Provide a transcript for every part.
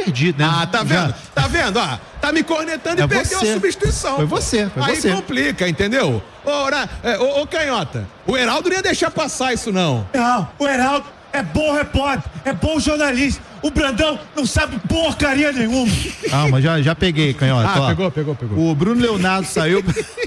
perdi, né? Ah, tá vendo? Tá vendo? Ó, tá me cornetando e perdeu a substituição. Foi você. Aí complica, entendeu? Ô, Canhota, o Heraldo não ia deixar passar isso, não. Não, o Heraldo é bom repórter, é bom jornalista. O Brandão não sabe porcaria nenhuma. Calma, já peguei, Canhota. Pegou. O Bruno Leonardo saiu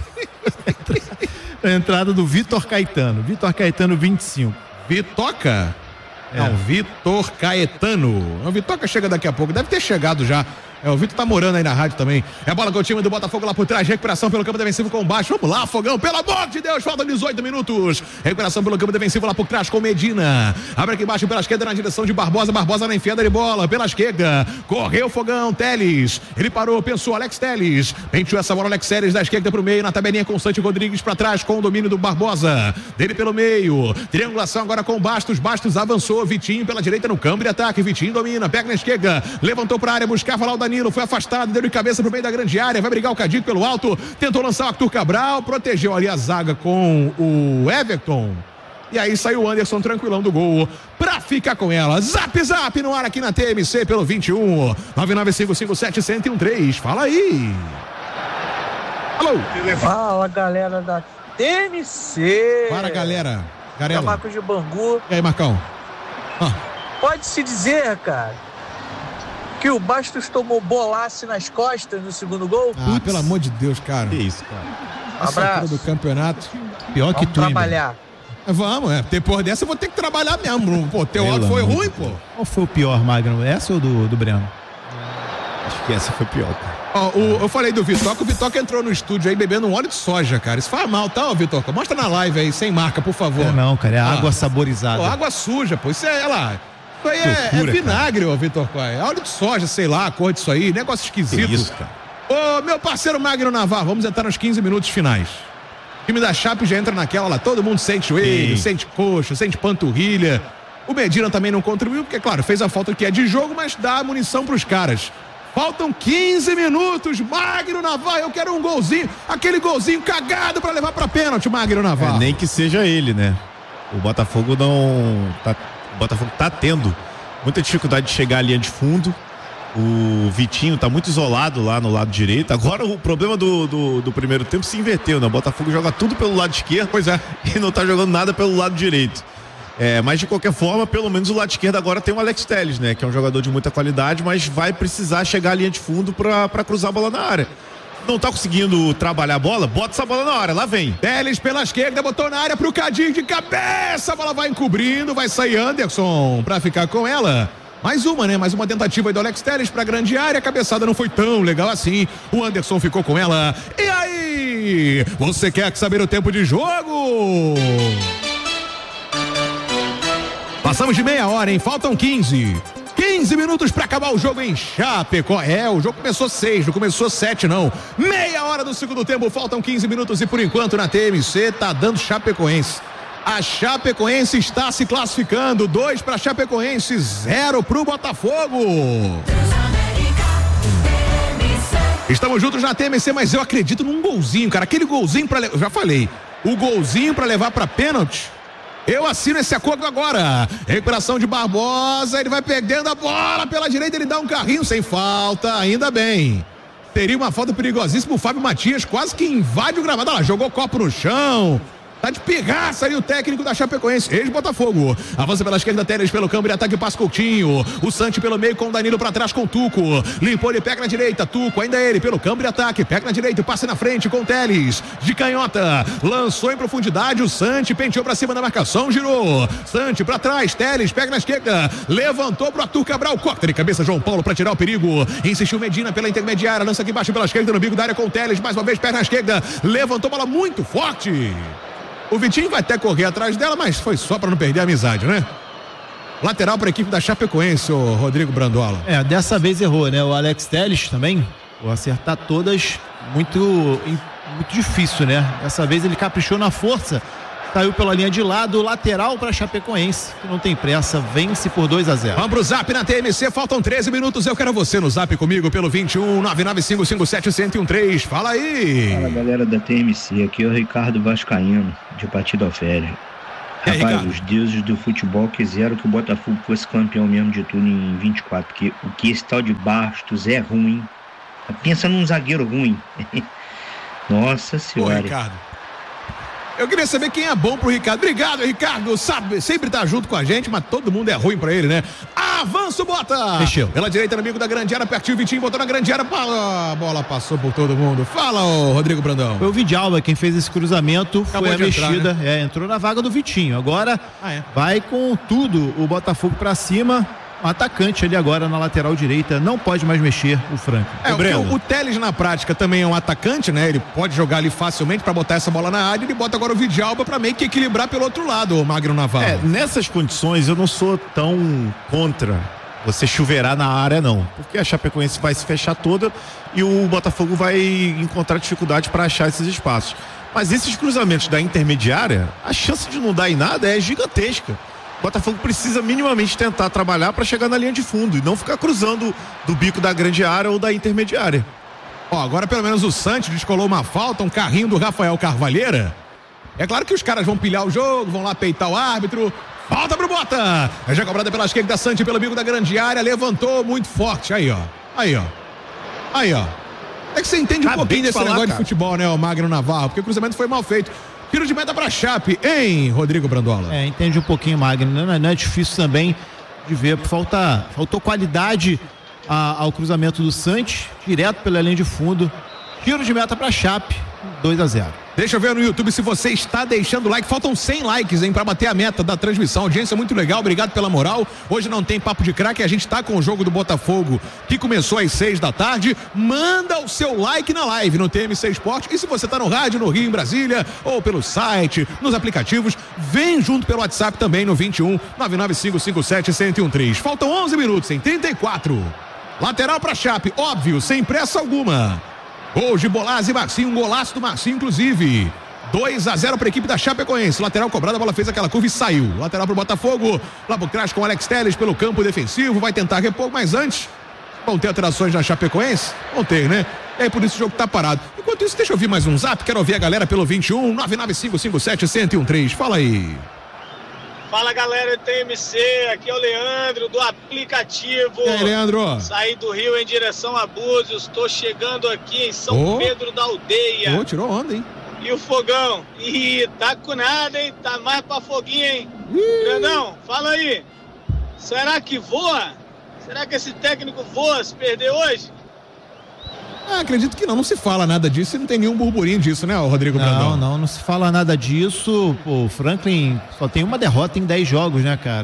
a entrada do Vitor Caetano. Vitor Caetano, 25. Vitoca? Não, Vitor Caetano. O Vitoca chega daqui a pouco, deve ter chegado já. O Vitor tá morando aí na rádio também. É bola com o time do Botafogo lá por trás. Recuperação pelo campo defensivo com o Baixo. Vamos lá, Fogão, pelo amor de Deus. Faltam 18 minutos. Recuperação pelo campo defensivo lá por trás com Medina. Abre aqui embaixo pela esquerda na direção de Barbosa. Barbosa na enfiada de bola pela esquerda. Correu Fogão, Teles. Ele parou, pensou, Alex Teles. Penteou essa bola, Alex Teles da esquerda pro meio. Na tabelinha com o Santi Rodrigues pra trás com o domínio do Barbosa. Dele pelo meio. Triangulação agora com o Bastos. Bastos avançou. Vitinho pela direita no campo de ataque. Vitinho domina. Pega na esquerda. Levantou pra área. Buscava lá o Danilo, foi afastado, deu de cabeça pro meio da grande área, vai brigar o Cadico pelo alto, tentou lançar o Arthur Cabral, protegeu ali a zaga com o Everton, e aí saiu o Anderson tranquilão do gol pra ficar com ela. Zap no ar aqui na TMC pelo 21 99557-1013. Fala aí. Alô. Fala, galera da TMC. Para, galera. Garela. É Marcos de Bangu. E aí, Marcão? Pode-se dizer, cara, que o Bastos tomou bolaço nas costas no segundo gol? Pelo amor de Deus, cara. Que isso, cara. Abraço. Do campeonato. Pior que tu, trabalhar. Vamos, depois dessa eu vou ter que trabalhar mesmo. Pô, teu áudio foi ruim, pô. Qual foi o pior, Magno? Essa ou do Breno? Acho que essa foi pior, cara. Eu falei do Vitoca, o Vitoca entrou no estúdio aí bebendo um óleo de soja, cara. Isso faz mal, tá, Vitoca? Mostra na live aí, sem marca, por favor. Não, cara, é água saborizada. Água suja, pô. Isso é, lá. Isso aí é vinagre, ô Vitor Coy. É óleo de soja, sei lá, a cor disso aí, negócio esquisito. Que isso, cara. Ô, meu parceiro Magno Navarro, vamos entrar nos 15 minutos finais. O time da Chape já entra naquela lá, todo mundo sente joelho, sente coxa, sente panturrilha. O Medina também não contribuiu, porque, claro, fez a falta que é de jogo, mas dá munição pros caras. Faltam 15 minutos, Magno Navarro, eu quero um golzinho, aquele golzinho cagado pra levar pra pênalti, Magno Navarro. Nem que seja ele, né? O Botafogo tá tendo muita dificuldade de chegar à linha de fundo. O Vitinho tá muito isolado lá no lado direito. Agora o problema do primeiro tempo se inverteu, né? O Botafogo joga tudo pelo lado esquerdo, e não tá jogando nada pelo lado direito. Mas de qualquer forma, pelo menos o lado esquerdo agora tem o Alex Teles, né? Que é um jogador de muita qualidade, mas vai precisar chegar à linha de fundo pra cruzar a bola na área. Não tá conseguindo trabalhar a bola, bota essa bola na hora, lá vem. Teles pela esquerda, botou na área pro Cadinho de cabeça, a bola vai encobrindo, vai sair Anderson pra ficar com ela. Mais uma, né? Mais uma tentativa aí do Alex Teles pra grande área, a cabeçada não foi tão legal assim, o Anderson ficou com ela. E aí? Você quer saber o tempo de jogo? Passamos de meia hora, hein? Faltam 15 minutos pra acabar o jogo em Chapecó. O jogo começou 6, não começou 7 não. Meia hora do segundo tempo, faltam 15 minutos e por enquanto na TMC tá dando Chapecoense. A Chapecoense está se classificando, 2 pra Chapecoense, 0 pro Botafogo. Estamos juntos na TMC, mas eu acredito num golzinho, cara. Aquele golzinho eu já falei, o golzinho pra levar pra pênalti. Eu assino esse acordo agora. Recuperação de Barbosa, ele vai perdendo a bola pela direita, ele dá um carrinho sem falta, ainda bem. Teria uma falta perigosíssima, o Fábio Matias quase que invade o gramado. Olha lá, jogou copo no chão. Tá de pirraça aí o técnico da Chapecoense, ex-Botafogo. Avança pela esquerda, Teles pelo campo de ataque, passa Coutinho. O Santi pelo meio com o Danilo pra trás com o Tuco. Limpou, ele pega na direita, Tuco, ainda ele pelo campo de ataque, pega na direita, passa na frente com o Teles. De canhota, lançou em profundidade, o Santi penteou pra cima da marcação, girou. Santi pra trás, Teles pega na esquerda, levantou pro Arthur Cabral, corta de cabeça João Paulo pra tirar o perigo. Insistiu Medina pela intermediária, lança aqui embaixo pela esquerda no bico da área com o Teles, mais uma vez pega na esquerda, levantou bola muito forte. O Vitinho vai até correr atrás dela, mas foi só para não perder a amizade, né? Lateral para a equipe da Chapecoense, o Rodrigo Brandola. Dessa vez errou, né? O Alex Teles também, vou acertar todas, muito difícil, né? Dessa vez ele caprichou na força, saiu pela linha de lado, lateral para Chapecoense, que não tem pressa, vence por 2-0. Vamos pro Zap na TMC, faltam 13 minutos, eu quero você no Zap comigo pelo 21 99557-1013. Fala aí. Fala, galera da TMC, aqui é o Ricardo Vascaíno, de Partido Alférez. Rapaz, os deuses do futebol quiseram que o Botafogo fosse campeão mesmo de tudo em 24, porque o que esse tal de Bastos é ruim. Pensa num zagueiro ruim. Nossa senhora. Ô, Ricardo, eu queria saber quem é bom pro Ricardo. Obrigado, Ricardo. Sabe, sempre tá junto com a gente, mas todo mundo é ruim pra ele, né? Avança o Bota. Mexeu. Pela direita, no amigo da grande área, pertinho, Vitinho botou na grande área. A bola passou por todo mundo. Fala, ô Rodrigo Brandão. Foi o Vidalba quem fez esse cruzamento. Acabou foi a de entrar, mexida. né? Entrou na vaga do Vitinho. Agora vai com tudo o Botafogo pra cima. Um atacante ali agora na lateral direita, não pode mais mexer o Franklin. O Telles na prática também é um atacante, né? Ele pode jogar ali facilmente pra botar essa bola na área. Ele bota agora o Vidalba pra meio que equilibrar pelo outro lado, o Magno Navarro. Nessas condições eu não sou tão contra você chuveirar na área, não, porque a Chapecoense vai se fechar toda e o Botafogo vai encontrar dificuldade para achar esses espaços. Mas esses cruzamentos da intermediária, a chance de não dar em nada é gigantesca. O Botafogo precisa minimamente tentar trabalhar para chegar na linha de fundo e não ficar cruzando do bico da grande área ou da intermediária. Agora pelo menos o Santos descolou uma falta, um carrinho do Rafael Carvalheira. É claro que os caras vão pilhar o jogo, vão lá peitar o árbitro. Falta pro Bota. É já cobrada pela esquerda da Santos pelo bico da grande área, levantou muito forte. Aí, ó. É que você entende um pouquinho desse negócio de futebol, né, o Magno Navarro, porque o cruzamento foi mal feito. Tiro de meta pra Chape, hein, Rodrigo Brandola? Entende um pouquinho, Magno. Não é difícil também de ver. Faltou qualidade ao cruzamento do Santos, direto pela linha de fundo. Tiro de meta pra Chape, 2-0. Deixa eu ver no YouTube se você está deixando like. Faltam 100 likes, hein, pra bater a meta da transmissão. Audiência muito legal, obrigado pela moral. Hoje não tem papo de craque, a gente tá com o jogo do Botafogo, que começou às 6 da tarde. Manda o seu like na live no TMC Esporte. E se você tá no rádio, no Rio, em Brasília, ou pelo site, nos aplicativos, vem junto pelo WhatsApp também no 21 99557-1013. Faltam 11 minutos, em 34. Lateral pra Chape, óbvio, sem pressa alguma. Gol de Bolazzi e Marcinho, um golaço do Marcinho, inclusive. 2-0 para a equipe da Chapecoense. Lateral cobrada, a bola fez aquela curva e saiu. Lateral para o Botafogo. Lá por trás com o Alex Telles pelo campo defensivo. Vai tentar repor, mas antes vão ter alterações na Chapecoense? Vão ter, né? É por isso o jogo tá parado. Enquanto isso, deixa eu ouvir mais um zap. Quero ouvir a galera pelo 21 99557-1013. Fala aí. Fala, galera do TMC, aqui é o Leandro do aplicativo. E aí, Leandro? Saí do Rio em direção a Búzios, estou chegando aqui em São Pedro da Aldeia. Tirou onda, hein? E o fogão? Ih, tá com nada, hein? Tá mais pra foguinho, hein? Grandão, fala aí. Será que voa? Será que esse técnico voa se perder hoje? Acredito que não se fala nada disso e não tem nenhum burburinho disso, né, Rodrigo Brandão? Não se fala nada disso. Pô, o Franklin só tem uma derrota em 10 jogos, né, cara?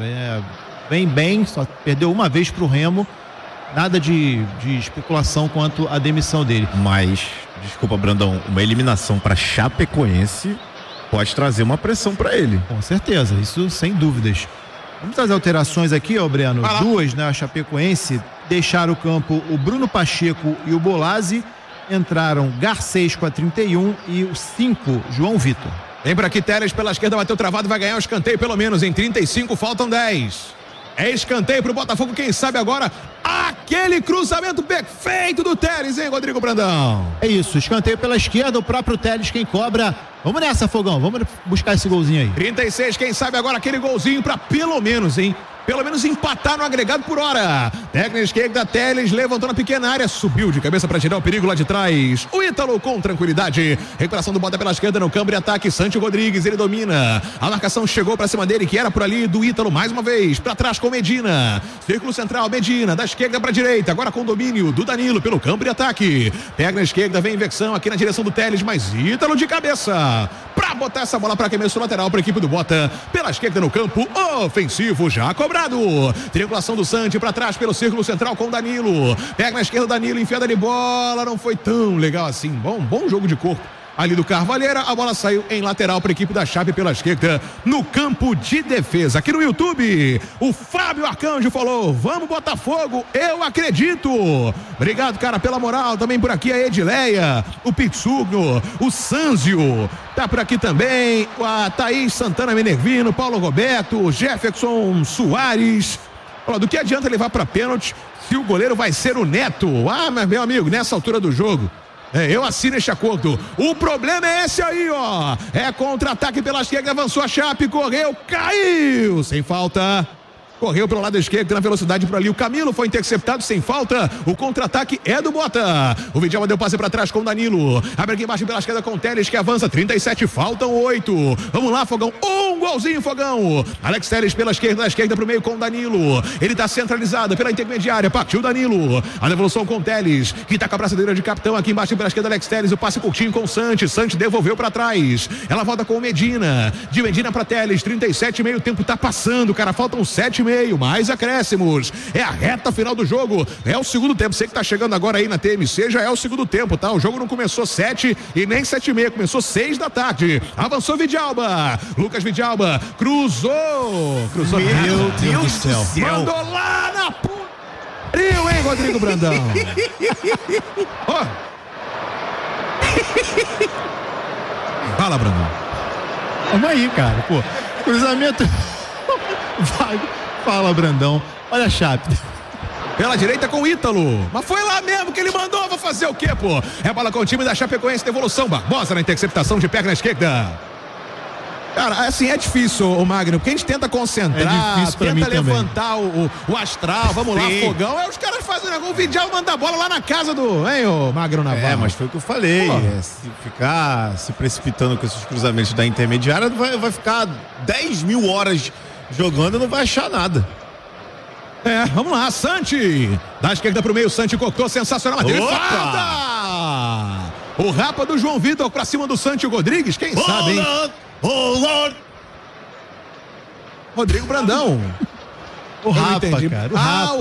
Vem bem, só perdeu uma vez pro Remo. Nada de especulação quanto à demissão dele. Mas, desculpa, Brandão, uma eliminação para Chapecoense pode trazer uma pressão para ele. Com certeza, isso sem dúvidas. Vamos trazer alterações aqui, Breno. Duas, né? A Chapecoense deixaram o campo o Bruno Pacheco e o Bolazzi. Entraram Garcês com a 31 e o 5, João Vitor. Vem por aqui, Telles pela esquerda, bateu travado, vai ganhar o escanteio pelo menos em 35, faltam 10. É escanteio pro Botafogo, quem sabe agora aquele cruzamento perfeito do Telles, hein, Rodrigo Brandão? É isso, escanteio pela esquerda, o próprio Telles quem cobra. Vamos nessa, Fogão, vamos buscar esse golzinho aí. 36, quem sabe agora aquele golzinho pra pelo menos, hein? Pelo menos empatar no agregado por hora. Técnica esquerda, Telles levantou na pequena área, subiu de cabeça para tirar o perigo lá de trás. O Ítalo com tranquilidade. Recuperação do Bota pela esquerda no campo de ataque. Santi Rodrigues, ele domina. A marcação chegou para cima dele, que era por ali do Ítalo mais uma vez. Para trás com Medina. Círculo central, Medina, da esquerda para direita. Agora com domínio do Danilo pelo campo de ataque. Pega na esquerda, vem inversão aqui na direção do Telles, mas Ítalo de cabeça. Para botar essa bola para arremesso lateral para a equipe do Bota. Pela esquerda no campo ofensivo, já cobrado. Triangulação do Santi para trás pelo círculo central com o Danilo. Pega na esquerda o Danilo, enfiada de bola, não foi tão legal assim. Bom jogo de corpo ali do Carvalheira. A bola saiu em lateral para a equipe da Chape pela esquerda no campo de defesa. Aqui no YouTube, o Fábio Arcanjo falou: vamos Botafogo, eu acredito. Obrigado, cara, pela moral. Também por aqui a Edileia, o Pitsugno, o Sanzio. Tá por aqui também a Thaís Santana Minervino, Paulo Roberto, Jefferson Soares. Olha, do que adianta levar para pênalti se o goleiro vai ser o Neto? Ah, mas meu amigo, nessa altura do jogo, Eu assino este acordo. O problema é esse aí, ó. É contra-ataque pela esquerda, avançou a Chape, correu, caiu, sem falta. Correu pelo lado esquerdo, na velocidade por ali. O Camilo foi interceptado sem falta. O contra-ataque é do Bota. O Vidal deu passe para trás com o Danilo. Abre aqui embaixo pela esquerda com o Teles, que avança. 37, faltam 8. Vamos lá, Fogão. Um golzinho, Fogão. Alex Teles pela esquerda, da esquerda pro meio com o Danilo. Ele tá centralizado pela intermediária. Partiu o Danilo. A devolução com o Teles, que tá com a braçadeira de capitão aqui embaixo pela esquerda. Alex Teles, o passe curtinho com o Santos. Santos devolveu para trás. Ela volta com o Medina. De Medina para Teles. 37, meio tempo tá passando, cara. Faltam 7,5, mais acréscimos. É a reta final do jogo. É o segundo tempo. Você que tá chegando agora aí na TMC, já é o segundo tempo, tá? O jogo não começou 7 e nem 7:30, começou 6 da tarde. Avançou Vidalba. Lucas Vidalba cruzou. Meu Deus do céu. Mandou lá na puta. Hein, Rodrigo Brandão? Oh. Fala, Brandão. Vamos aí, cara. Pô, cruzamento. Vai. Fala, Brandão. Olha a Chape. Pela direita com o Ítalo. Mas foi lá mesmo que ele mandou. Vou fazer o quê, pô? É bola com o time da Chapecoense. Devolução. Barbosa na interceptação de perna esquerda. Cara, assim, é difícil, o Magno, porque a gente tenta concentrar, tenta levantar o astral, vamos lá, Fogão. Aí os caras fazem o Vidal manda a bola lá na casa do, hein, o Magno Navarro. Mas foi o que eu falei. Se ficar se precipitando com esses cruzamentos da intermediária, vai ficar 10 mil horas jogando e não vai achar nada. Vamos lá, Santi. Da esquerda pro meio, Santi cortou, sensacional. Mas teve falta! O rapa do João Vitor pra cima do Santi Rodrigues, quem sabe, hein? Rodrigo Brandão. O rapa, cara. O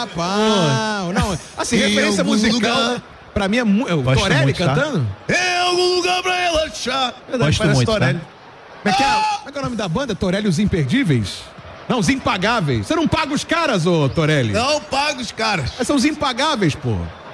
rapa. Não, assim, referência musical. Pra mim é o Torelli cantando. Em algum lugar pra relaxar. Gosto muito, Torelli. Como é que é o nome da banda? Torelli os Imperdíveis? Não, os Impagáveis. Você não paga os caras, ô Torelli? Não paga os caras. São os Impagáveis, pô.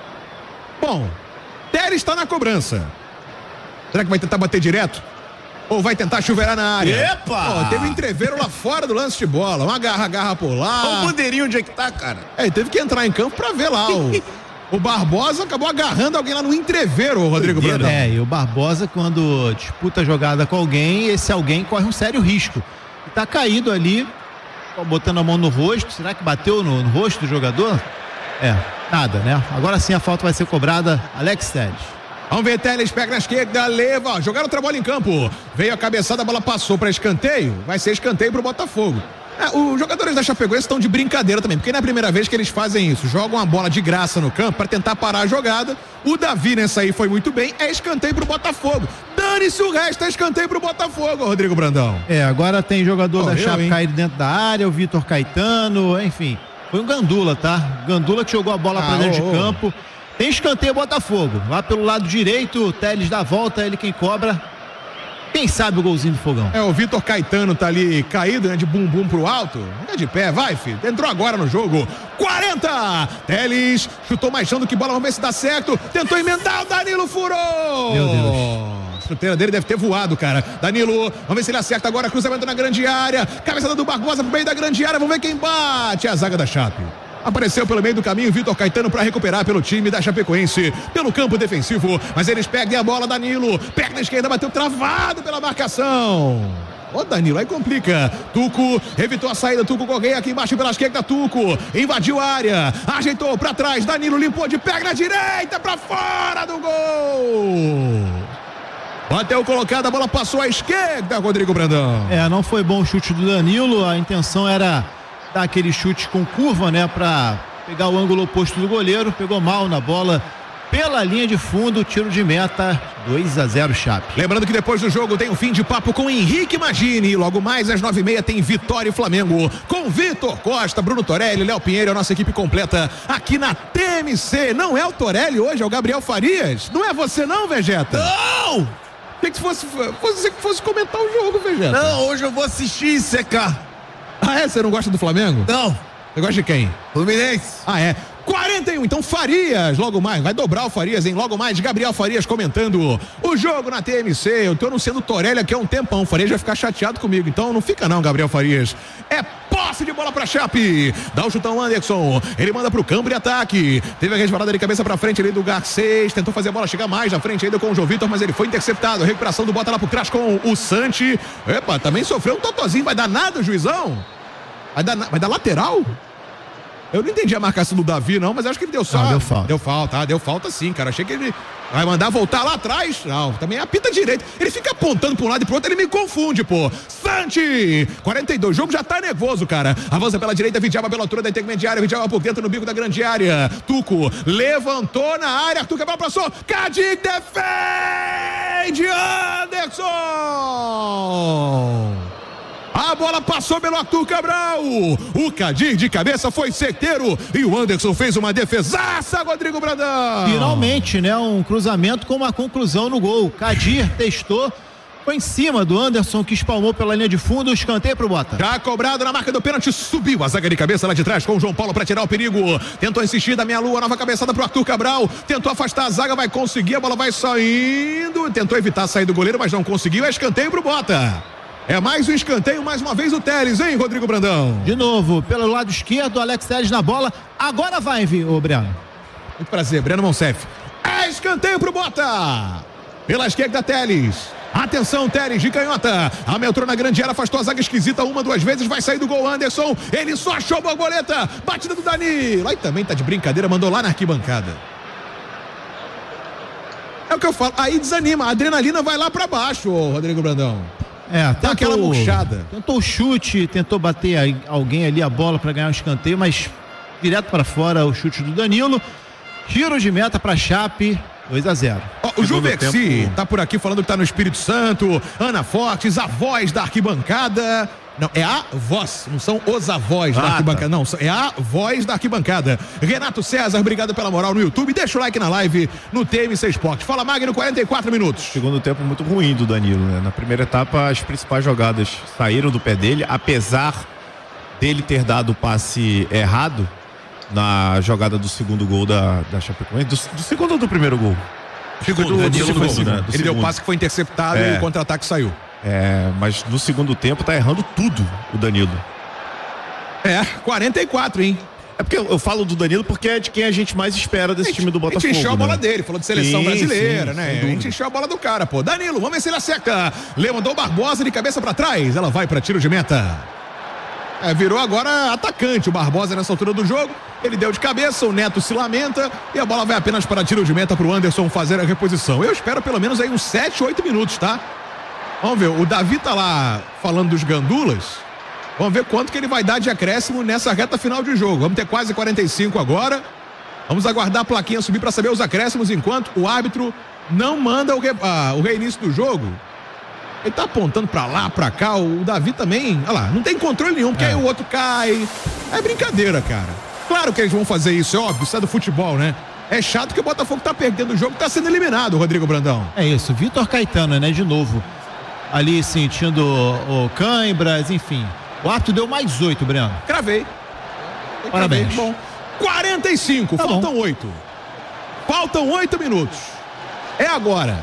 Bom, Teres está na cobrança. Será que vai tentar bater direto? Ou vai tentar chuveirar na área? Epa! Teve um entreveiro lá fora do lance de bola. Uma garra por lá. O bandeirinho onde é que tá, cara? Ele teve que entrar em campo pra ver lá. O Barbosa acabou agarrando alguém lá no entreveiro, o Rodrigo Brandão. E o Barbosa, quando disputa a jogada com alguém, esse alguém corre um sério risco. E tá caído ali, botando a mão no rosto. Será que bateu no rosto do jogador? Nada, né? Agora sim a falta vai ser cobrada. Alex Teles. Vamos ver, Teles pega na esquerda, leva, jogaram outra bola em campo. Veio a cabeçada, a bola passou para escanteio. Vai ser escanteio pro Botafogo. Os jogadores da Chapecoense estão de brincadeira também, porque não é a primeira vez que eles fazem isso. Jogam a bola de graça no campo para tentar parar a jogada. O Davi nessa aí foi muito bem. É escanteio pro Botafogo. Dane-se o resto, é escanteio pro Botafogo, Rodrigo Brandão. Agora tem jogador da Chape caído dentro da área, o Vitor Caetano, enfim. Foi um Gandula, tá? Gandula que jogou a bola para dentro de campo. Tem escanteio Botafogo. Lá pelo lado direito, o Teles dá a volta, ele quem cobra. Quem sabe o golzinho do Fogão. O Vitor Caetano tá ali caído, né? De bumbum pro alto. Fica de pé, vai, filho. Entrou agora no jogo. 40! Teles chutou mais chão do que bola, vamos ver se dá certo. Tentou emendar, o Danilo furou! Meu Deus. A chuteira dele deve ter voado, cara. Danilo, vamos ver se ele acerta agora. Cruzamento na grande área. Cabeçada do Barbosa pro meio da grande área. Vamos ver quem bate. É a zaga da Chape. Apareceu pelo meio do caminho Vitor Caetano para recuperar pelo time da Chapecoense, pelo campo defensivo, mas eles pegam a bola, Danilo, perna esquerda, bateu travado pela marcação. Danilo, aí complica. Tuco evitou a saída, Tuco Correia aqui embaixo pela esquerda, Tuco invadiu a área, ajeitou para trás, Danilo limpou de perna direita para fora do gol. Bateu colocado, a bola passou à esquerda, Rodrigo Brandão. Não foi bom o chute do Danilo, a intenção era dar aquele chute com curva, né, para pegar o ângulo oposto do goleiro, pegou mal na bola pela linha de fundo, tiro de meta, 2-0 Chape. Lembrando que depois do jogo tem um fim de papo com Henrique Magini, e logo mais às 9h30 tem Vitória e Flamengo, com Vitor Costa, Bruno Torelli, Léo Pinheiro, a nossa equipe completa aqui na TMC. Não é o Torelli hoje, é o Gabriel Farias? Não é você não, Vegeta? Não! Tem que você que fosse comentar o jogo, Vegeta. Não, hoje eu vou assistir e secar. Você não gosta do Flamengo? Não. Você gosta de quem? Fluminense. 41, então Farias, logo mais, vai dobrar o Farias, hein? Logo mais, Gabriel Farias comentando o jogo na TMC. Eu tô anunciando o Torelli aqui há um tempão, o Farias vai ficar chateado comigo, então não fica não, Gabriel Farias. Posse de bola pra Chape. Dá o chutão Anderson. Ele manda pro campo de ataque. Teve a resvalada de cabeça pra frente ali do Garcês. Tentou fazer a bola chegar mais na frente ainda com o João Vitor, mas ele foi interceptado. Recuperação do Bota lá pro trás com o Santi. Epa, também sofreu um totozinho. Vai dar nada, juizão? Vai dar lateral? Eu não entendi a marcação do Davi, não, mas acho que ele deu só. Não, deu falta. Deu falta sim, cara. Achei que ele vai mandar voltar lá atrás. Não, também apita direito. Ele fica apontando pra um lado e pro outro, ele me confunde, pô. Santi! 42, o jogo já tá nervoso, cara. Avança pela direita, Vidjava pela altura da intermediária, Vidjava por dentro no bico da grande área. Tuco levantou na área, Arthur Cabral passou. Cadic defende! Anderson! A bola passou pelo Arthur Cabral. O Cadir de cabeça foi certeiro e o Anderson fez uma defesaça, Rodrigo Brandão. Finalmente, né? Um cruzamento com uma conclusão no gol. Cadir testou, foi em cima do Anderson, que espalmou pela linha de fundo, escanteio pro Bota. Já cobrado na marca do pênalti, subiu a zaga de cabeça lá de trás com o João Paulo para tirar o perigo. Tentou insistir da meia lua, nova cabeçada pro Arthur Cabral. Tentou afastar a zaga, vai conseguir, a bola vai saindo. Tentou evitar a saída do goleiro, mas não conseguiu. É escanteio pro Bota. É mais um escanteio, mais uma vez o Teles, hein, Rodrigo Brandão? De novo, pelo lado esquerdo, Alex Teles na bola. Agora vai, ô Breno. Muito prazer, Breno Monsef. É escanteio pro Bota. Pela esquerda, Teles. Atenção, Teles de canhota. Ameaçou na grande área, afastou a zaga esquisita uma, duas vezes, vai sair do gol Anderson. Ele só achou borboleta. Batida do Danilo. Aí também tá de brincadeira, mandou lá na arquibancada. É o que eu falo, aí desanima, a adrenalina vai lá pra baixo, Rodrigo Brandão. Tentou aquela murchada. Tentou o chute, tentou bater alguém ali a bola para ganhar um escanteio, mas direto para fora o chute do Danilo. Tiro de meta para Chape, 2-0. O Juvexi tá por aqui falando que tá no Espírito Santo. Ana Fortes, a voz da arquibancada. Não, é a voz, não são os avós da arquibancada, não, é a voz da arquibancada. Renato César, obrigado pela moral no YouTube, deixa o like na live no TMC Esporte. Fala, Magno, 44 minutos. Segundo tempo muito ruim do Danilo, né? Na primeira etapa, as principais jogadas saíram do pé dele, apesar dele ter dado o passe errado na jogada do segundo gol da Chapecoense, do segundo ou do primeiro gol? Segundo, né? Ele deu o passe que foi interceptado e o contra-ataque saiu. Mas no segundo tempo tá errando tudo o Danilo. 44, hein? É porque eu falo do Danilo porque é de quem a gente mais espera desse time do Botafogo. A gente encheu a bola né? dele, falou de seleção brasileira, sim, né? A gente encheu a bola do cara, pô. Danilo, vamos ver se ele acerta. Levantou Barbosa de cabeça pra trás. Ela vai pra tiro de meta. Virou agora atacante o Barbosa nessa altura do jogo. Ele deu de cabeça, o Neto se lamenta e a bola vai apenas para tiro de meta pro Anderson fazer a reposição. Eu espero pelo menos aí uns 7, 8 minutos, tá? Vamos ver, o Davi tá lá falando dos gandulas. Vamos ver quanto que ele vai dar de acréscimo nessa reta final de jogo. Vamos ter quase 45 agora. Vamos aguardar a plaquinha subir para saber os acréscimos enquanto o árbitro não manda o reinício do jogo. Ele tá apontando pra lá, pra cá, o Davi também, olha lá, não tem controle nenhum, porque aí o outro cai. É brincadeira, cara. Claro que eles vão fazer isso, é óbvio, isso é do futebol, né? É chato que o Botafogo tá perdendo o jogo, tá sendo eliminado, Rodrigo Brandão. É isso, Vitor Caetano, né, de novo. Ali sentindo o cãibras, enfim. O árbitro deu mais 8, Breno. Cravei. Parabéns. Bom, 45, faltam bom. 8. Faltam 8 minutos. É agora.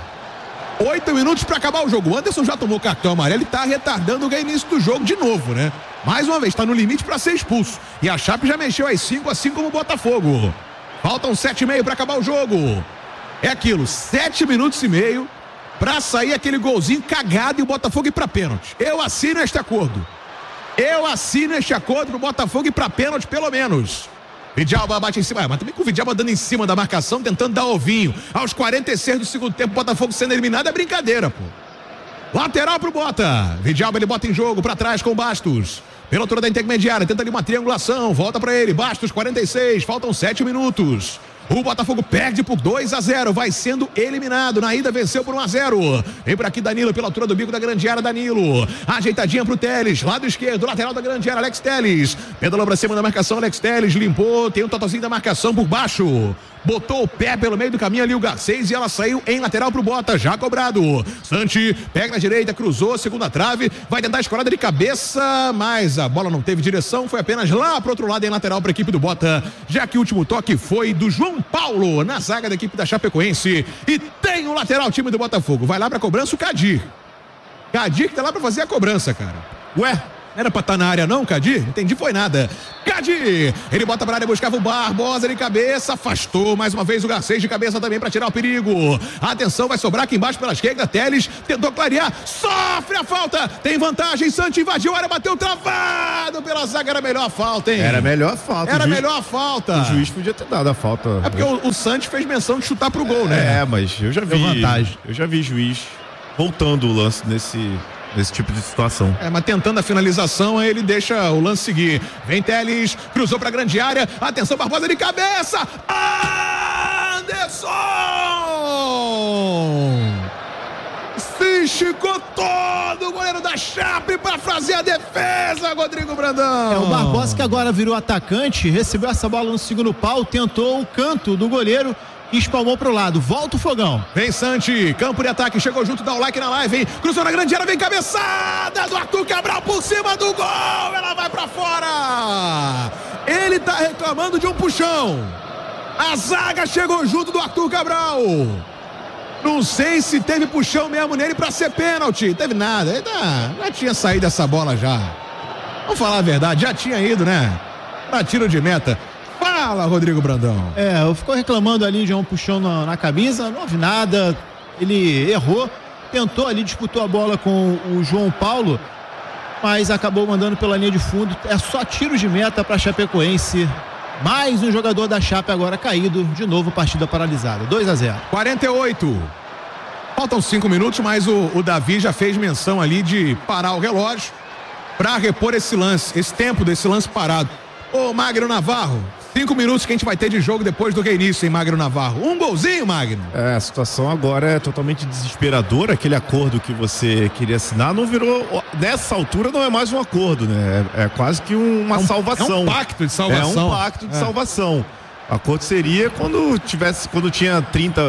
8 minutos para acabar o jogo. O Anderson já tomou cartão amarelo e tá retardando o reinício do jogo de novo, né? Mais uma vez, tá no limite para ser expulso. E a Chape já mexeu às 5, assim como o Botafogo. Faltam 7,5 para acabar o jogo. É aquilo, 7 minutos e meio para sair aquele golzinho cagado e o Botafogo ir para pênalti. Eu assino este acordo. Eu assino este acordo pro Botafogo ir para pênalti, pelo menos. Vidjava bate em cima, mas também com o Vidjava dando em cima da marcação, tentando dar ovinho. Aos 46 do segundo tempo, o Botafogo sendo eliminado, é brincadeira, pô. Lateral pro Bota. Vidjava, ele bota em jogo, pra trás com o Bastos. Pela altura da intermediária, tenta ali uma triangulação, volta pra ele, Bastos, 46, faltam 7 minutos. O Botafogo perde por 2-0, vai sendo eliminado. Na ida venceu por 1-0. Vem por aqui Danilo pela altura do bico da grande área, Danilo. Ajeitadinha pro Teles, lado esquerdo, lateral da grande área, Alex Teles. Pedalou pra cima da marcação, Alex Teles, limpou, tem um totozinho da marcação por baixo. Botou o pé pelo meio do caminho ali o Garcês e ela saiu em lateral pro Bota, já cobrado. Santi pega na direita, cruzou, segunda trave, vai tentar a escorada de cabeça, mas a bola não teve direção, foi apenas lá pro outro lado em lateral pra equipe do Bota, já que o último toque foi do João Paulo na zaga da equipe da Chapecoense. E tem o lateral time do Botafogo, vai lá pra cobrança o Cadir. Cadir que tá lá pra fazer a cobrança, cara. Ué, Não era pra estar na área não, Cadi? Entendi, foi nada. Cadi, ele bota pra área, buscava o Barbosa de cabeça, afastou mais uma vez o Garcês de cabeça também pra tirar o perigo. Atenção, vai sobrar aqui embaixo pela esquerda, Teles tentou clarear, sofre a falta, tem vantagem, Santos invadiu a área, bateu travado pela zaga, era melhor a falta, hein? Era melhor a falta. Era melhor a falta. O juiz podia ter dado a falta. É porque o Santos fez menção de chutar pro gol, né? É, mas eu já vi vantagem. Eu já vi juiz voltando o lance nesse tipo de situação. Mas tentando a finalização, aí ele deixa o lance seguir. Vem Teles, cruzou pra grande área. Atenção, Barbosa de cabeça. Anderson! Se esticou todo o goleiro da Chape pra fazer a defesa, Rodrigo Brandão. O Barbosa, que agora virou atacante, recebeu essa bola no segundo pau, tentou o canto do goleiro e espalmou pro lado. Volta o Fogão. Vem Santi, campo de ataque, chegou junto, dá o like na live, hein? Cruzou na grande área, vem cabeçada do Arthur Cabral por cima do gol, ela vai pra fora. Ele tá reclamando de um puxão. A zaga chegou junto do Arthur Cabral. Não sei se teve puxão mesmo nele pra ser pênalti. Teve nada, já tinha saído essa bola já. Vamos falar a verdade, já tinha ido, né? Pra tiro de meta. Fala, Rodrigo Brandão. Ficou reclamando ali de um puxão na camisa, não houve nada, ele errou, tentou ali, disputou a bola com o João Paulo, mas acabou mandando pela linha de fundo. É só tiro de meta para Chapecoense. Mais um jogador da Chape agora caído, de novo partida paralisada, 2-0. 48. Faltam 5 minutos, mas o Davi já fez menção ali de parar o relógio para repor esse lance, esse tempo desse lance parado. Ô Magno Navarro, 5 minutos que a gente vai ter de jogo depois do reinício, hein, Magno Navarro? Um golzinho, Magno. A situação agora é totalmente desesperadora. Aquele acordo que você queria assinar não virou, nessa altura não é mais um acordo, né? É quase que uma salvação. É um pacto de salvação. É um pacto de salvação. O acordo seria quando tinha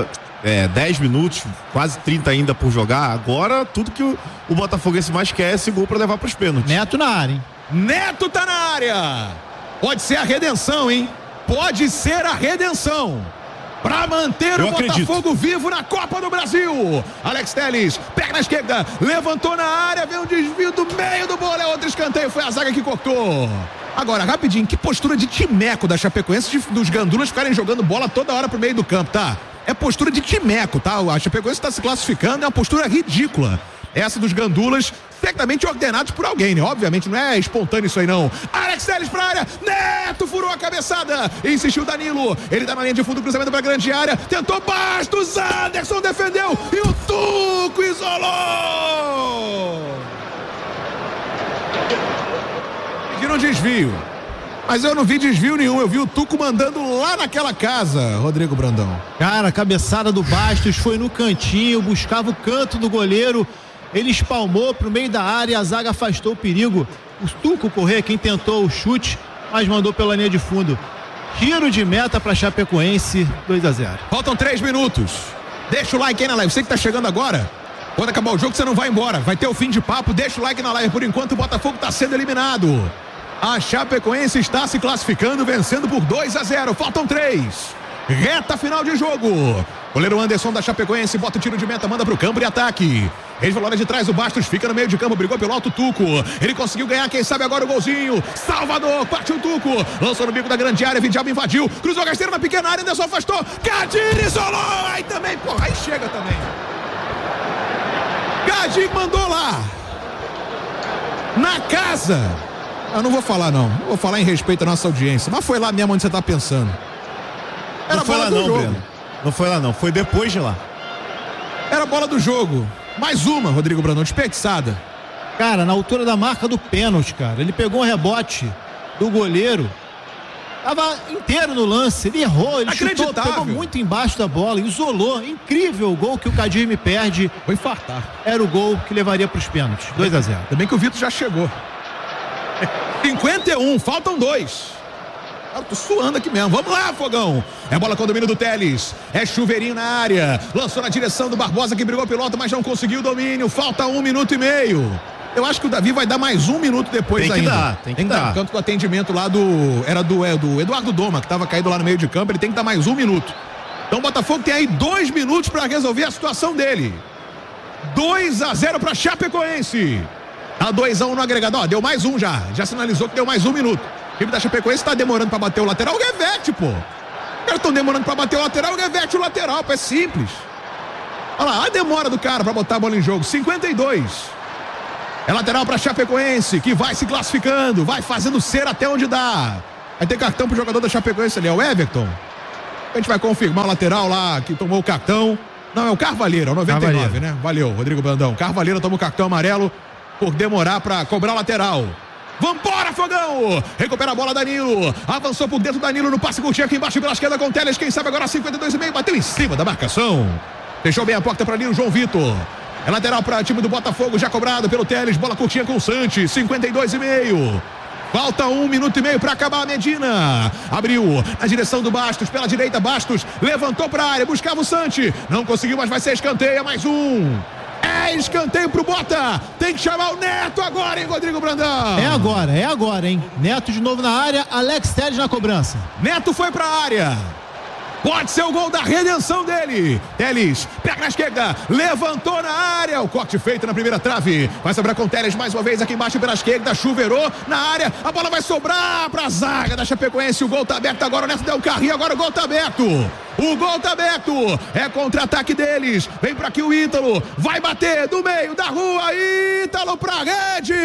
10 minutos, quase 30 ainda por jogar. Agora tudo que o Botafoguense mais quer é esse gol para levar para os pênaltis. Neto na área, hein? Neto tá na área. Pode ser a redenção, hein? Pode ser a redenção para manter o Botafogo vivo na Copa do Brasil. Alex Teles, pega na esquerda, levantou na área, veio um desvio do meio do bola, outro escanteio, foi a zaga que cortou. Agora, rapidinho, que postura de timeco da Chapecoense, dos gandulas ficarem jogando bola toda hora pro meio do campo, tá? É postura de timeco, tá? A Chapecoense tá se classificando, é uma postura ridícula. Essa dos gandulas, certamente ordenados por alguém, né? Obviamente não é espontâneo isso aí, não. Alex Teles pra área, Neto furou a cabeçada, insistiu Danilo, ele dá na linha de fundo, cruzamento pra grande área, tentou Bastos, Anderson defendeu e o Tuco isolou. Pediram desvio, mas eu não vi desvio nenhum, eu vi o Tuco mandando lá naquela casa, Rodrigo Brandão. Cara, a cabeçada do Bastos foi no cantinho, buscava o canto do goleiro. Ele espalmou pro meio da área, a zaga afastou o perigo. O Tuco Corrêa, quem tentou o chute, mas mandou pela linha de fundo. Tiro de meta para Chapecoense, 2-0. Faltam 3 minutos. Deixa o like aí na live. Você que tá chegando agora, quando acabar o jogo você não vai embora. Vai ter o fim de papo, deixa o like na live. Por enquanto o Botafogo tá sendo eliminado. A Chapecoense está se classificando, vencendo por 2-0. Faltam 3. Reta final de jogo. Goleiro Anderson da Chapecoense bota o tiro de meta, manda pro campo de ataque. Ele falou lá de trás, o Bastos fica no meio de campo, brigou pelo alto Tuco. Ele conseguiu ganhar, quem sabe agora o golzinho. Salvador, partiu o Tuco. Lançou no bico da grande área, Vidiabo invadiu. Cruzou a rasteira na pequena área, Anderson afastou. Cadinho isolou. Aí também, porra, aí chega também. Cadinho mandou lá. Na casa. Eu não vou falar não. Vou falar em respeito à nossa audiência. Mas foi lá mesmo onde você tá pensando. Era não foi lá não, Breno. Não foi lá não, foi depois de lá. Era a bola do jogo. Mais uma, Rodrigo Brandão, desperdiçada. Cara, na altura da marca do pênalti, cara. Ele pegou um rebote do goleiro. Tava inteiro no lance. Ele errou, ele chutou, pegou muito embaixo da bola, isolou. Incrível o gol que o Kadir me perde. Vou infartar. Era o gol que levaria para os pênaltis. 2-0. Também que o Vitor já chegou. 51, faltam 2. Eu tô suando aqui mesmo. Vamos lá, Fogão. É bola com o domínio do Teles. É chuveirinho na área. Lançou na direção do Barbosa, que brigou pelo alto, mas não conseguiu o domínio. Falta 1 minuto e meio. Eu acho que o Davi vai dar mais 1 minuto depois ainda. Tem que dar. Tanto que o atendimento lá do Eduardo Doma, que estava caído lá no meio de campo, ele tem que dar mais 1 minuto. Então o Botafogo tem aí 2 minutos para resolver a situação dele. 2-0 para Chapecoense. Tá 2-1 no agregado. Ó, deu mais um já sinalizou que deu mais 1 minuto. O time da Chapecoense tá demorando pra bater o lateral, reverte, pô. Os caras estão demorando pra bater o lateral, reverte o lateral, pô, é simples. Olha lá, a demora do cara pra botar a bola em jogo, 52. É lateral pra Chapecoense, que vai se classificando, vai fazendo cera até onde dá. Vai ter cartão pro jogador da Chapecoense ali, é o Everton. A gente vai confirmar o lateral lá, que tomou o cartão. Não, é o Carvalheiro, é o 99, Carvalheiro, né? Valeu, Rodrigo Brandão. Carvalheiro tomou o cartão amarelo por demorar pra cobrar o lateral. Vambora, Fogão! Recupera a bola, Danilo. Avançou por dentro, Danilo no passe curtinho aqui embaixo pela esquerda com o Teles. Quem sabe agora 52,5. Bateu em cima da marcação. Deixou bem a porta para ali o João Vitor. É lateral para o time do Botafogo, já cobrado pelo Teles. Bola curtinha com o Santos, 52,5. Falta 1 minuto e meio para acabar a Medina. Abriu na direção do Bastos, pela direita, Bastos levantou para a área, buscava o Santos. Não conseguiu, mas vai ser escanteio, é mais um. É escanteio pro Bota. Tem que chamar o Neto agora, hein, Rodrigo Brandão? É agora, hein? Neto de novo na área, Alex Teles na cobrança. Neto foi pra área. Pode ser o gol da redenção dele. Teles, pega na esquerda, levantou na área. O corte feito na primeira trave. Vai sobrar com o Teles mais uma vez aqui embaixo pela esquerda. Chuveirou na área. A bola vai sobrar pra zaga da Chapecoense. O gol tá aberto agora. O Neto deu um carrinho. Agora o gol tá aberto. O gol tá aberto. É contra-ataque deles. Vem pra aqui o Ítalo. Vai bater do meio da rua. Ítalo pra rede.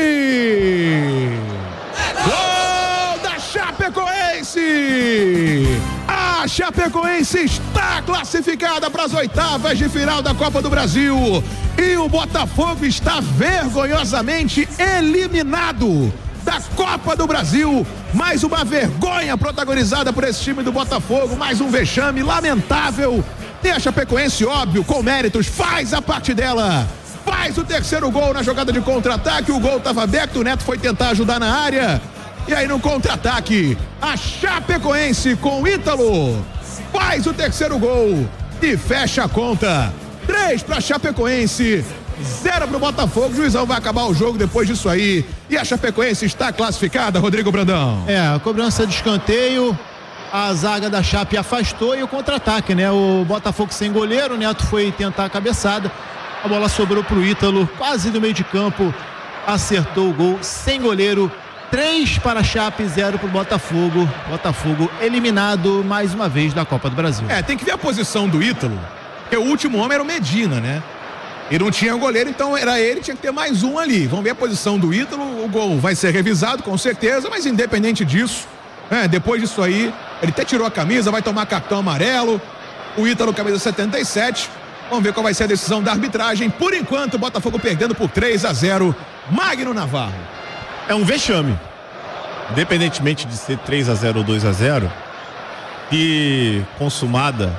Gol da Chapecoense. A Chapecoense está classificada para as oitavas de final da Copa do Brasil e o Botafogo está vergonhosamente eliminado da Copa do Brasil. Mais uma vergonha protagonizada por esse time do Botafogo, mais um vexame lamentável. E a Chapecoense, óbvio, com méritos, faz a parte dela. Faz o terceiro gol na jogada de contra-ataque, o gol estava aberto, o Neto foi tentar ajudar na área. E aí no contra-ataque, a Chapecoense com o Ítalo faz o terceiro gol e fecha a conta. 3 para Chapecoense, 0 para o Botafogo. O juizão vai acabar o jogo depois disso aí. E a Chapecoense está classificada, Rodrigo Brandão. A cobrança de escanteio, a zaga da Chape afastou e o contra-ataque, né? O Botafogo sem goleiro, o Neto foi tentar a cabeçada. A bola sobrou para o Ítalo, quase no meio de campo, acertou o gol sem goleiro. 3 para a Chape, 0 para o Botafogo. Botafogo eliminado mais uma vez da Copa do Brasil. Tem que ver a posição do Ítalo, porque o último homem era o Medina, né? E não tinha goleiro, então era ele, tinha que ter mais um ali. Vamos ver a posição do Ítalo. O gol vai ser revisado com certeza, mas independente disso, depois disso aí, ele até tirou a camisa, vai tomar cartão amarelo. O Ítalo, camisa 77. Vamos ver qual vai ser a decisão da arbitragem. Por enquanto, o Botafogo perdendo por 3-0. Magno Navarro. É um vexame, independentemente de ser 3-0 ou 2-0, e consumada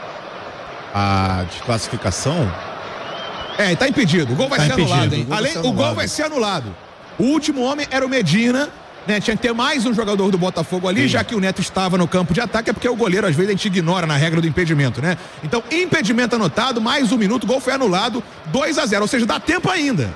a desclassificação. Tá impedido. O gol vai ser anulado, hein? O gol vai ser anulado. O último homem era o Medina, né? Tinha que ter mais um jogador do Botafogo ali, já que o Neto estava no campo de ataque, é porque o goleiro às vezes a gente ignora na regra do impedimento, né? Então, impedimento anotado, mais 1 minuto, o gol foi anulado, 2-0, ou seja, dá tempo ainda.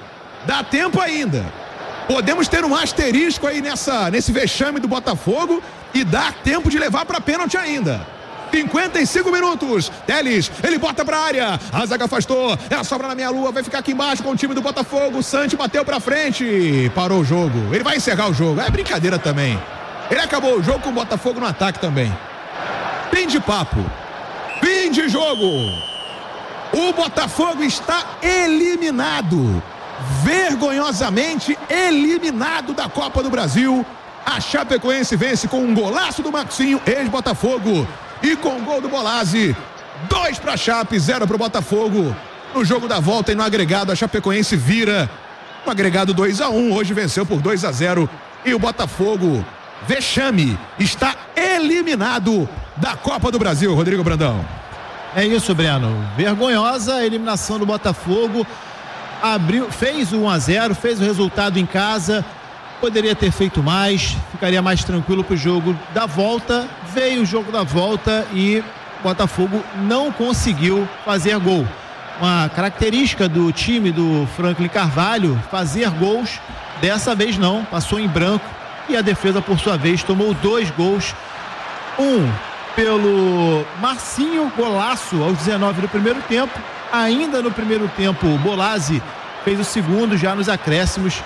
Podemos ter um asterisco aí nesse vexame do Botafogo e dá tempo de levar para pênalti ainda. 55 minutos. Teles, ele bota pra área. A zaga afastou. Ela sobra na meia-lua. Vai ficar aqui embaixo com o time do Botafogo. O Santos bateu pra frente. Parou o jogo. Ele vai encerrar o jogo. É brincadeira também. Ele acabou o jogo com o Botafogo no ataque também. Fim de papo. Fim de jogo. O Botafogo está eliminado. Vergonhosamente eliminado da Copa do Brasil. A Chapecoense vence com um golaço do Maxinho, ex-Botafogo, e com o gol do Bolazzi. 2 para a Chape, 0 para o Botafogo. No jogo da volta e no agregado, a Chapecoense vira no agregado 2-1. Hoje venceu por 2-0 e o Botafogo, vexame, está eliminado da Copa do Brasil. Rodrigo Brandão. É isso, Breno. Vergonhosa a eliminação do Botafogo. Fez o 1-0, fez o resultado em casa, poderia ter feito mais, ficaria mais tranquilo para o jogo da volta. Veio o jogo da volta e o Botafogo não conseguiu fazer gol. Uma característica do time do Franklin Carvalho, fazer gols. Dessa vez não, passou em branco e a defesa, por sua vez, tomou 2 gols. Um pelo Marcinho, golaço aos 19 do primeiro tempo. Ainda no primeiro tempo, o Bolazzi fez o segundo já nos acréscimos.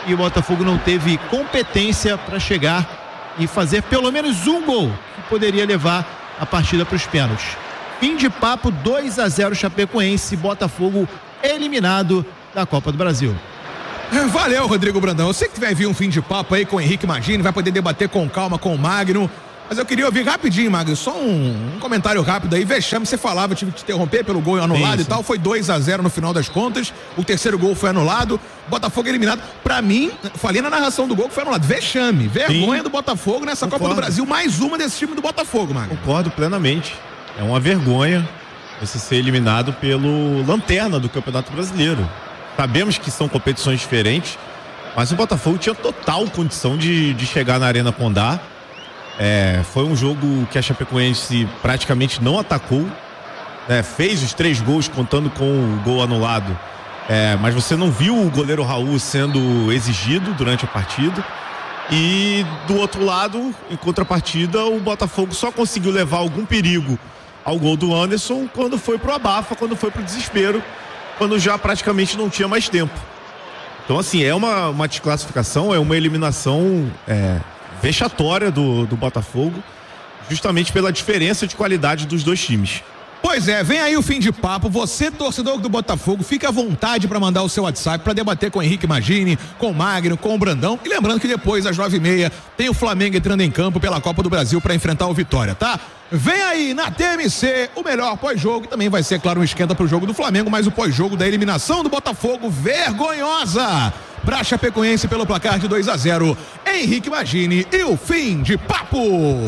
e o Botafogo não teve competência para chegar e fazer pelo menos um gol que poderia levar a partida para os pênaltis. Fim de papo, 2-0 Chapecoense, Botafogo eliminado da Copa do Brasil. Valeu, Rodrigo Brandão. Eu sei que vai vir um fim de papo aí com o Henrique Magini, vai poder debater com calma com o Magno. Mas eu queria ouvir rapidinho, Magno, só um comentário rápido aí. Vexame, você falava, eu tive que te interromper pelo gol anulado e tal. Foi 2-0 no final das contas. O terceiro gol foi anulado. Botafogo eliminado. Pra mim, falei na narração do gol que foi anulado. Vexame, vergonha do Botafogo nessa Copa do Brasil. Mais uma desse time do Botafogo, Magno. Concordo plenamente. É uma vergonha você ser eliminado pelo lanterna do Campeonato Brasileiro. Sabemos que são competições diferentes, mas o Botafogo tinha total condição de chegar na Arena Condá. Foi um jogo que a Chapecoense praticamente não atacou, fez os 3 gols contando com o gol anulado, mas você não viu o goleiro Raul sendo exigido durante a partida. E do outro lado, em contrapartida, o Botafogo só conseguiu levar algum perigo ao gol do Anderson quando foi pro abafa, quando foi pro desespero, quando já praticamente não tinha mais tempo. Então, assim, é uma desclassificação, é uma eliminação vexatória do Botafogo, justamente pela diferença de qualidade dos dois times. Pois é, vem aí o fim de papo. Você, torcedor do Botafogo, fica à vontade para mandar o seu WhatsApp para debater com o Henrique Magini, com o Magno, com o Brandão. E lembrando que depois, às 9h30, tem o Flamengo entrando em campo pela Copa do Brasil para enfrentar o Vitória, tá? Vem aí na TMC o melhor pós-jogo. Também vai ser, claro, um esquenta pro jogo do Flamengo, mas o pós-jogo da eliminação do Botafogo vergonhosa pra Chapecoense pelo placar de 2-0. Henrique Magini e o fim de papo.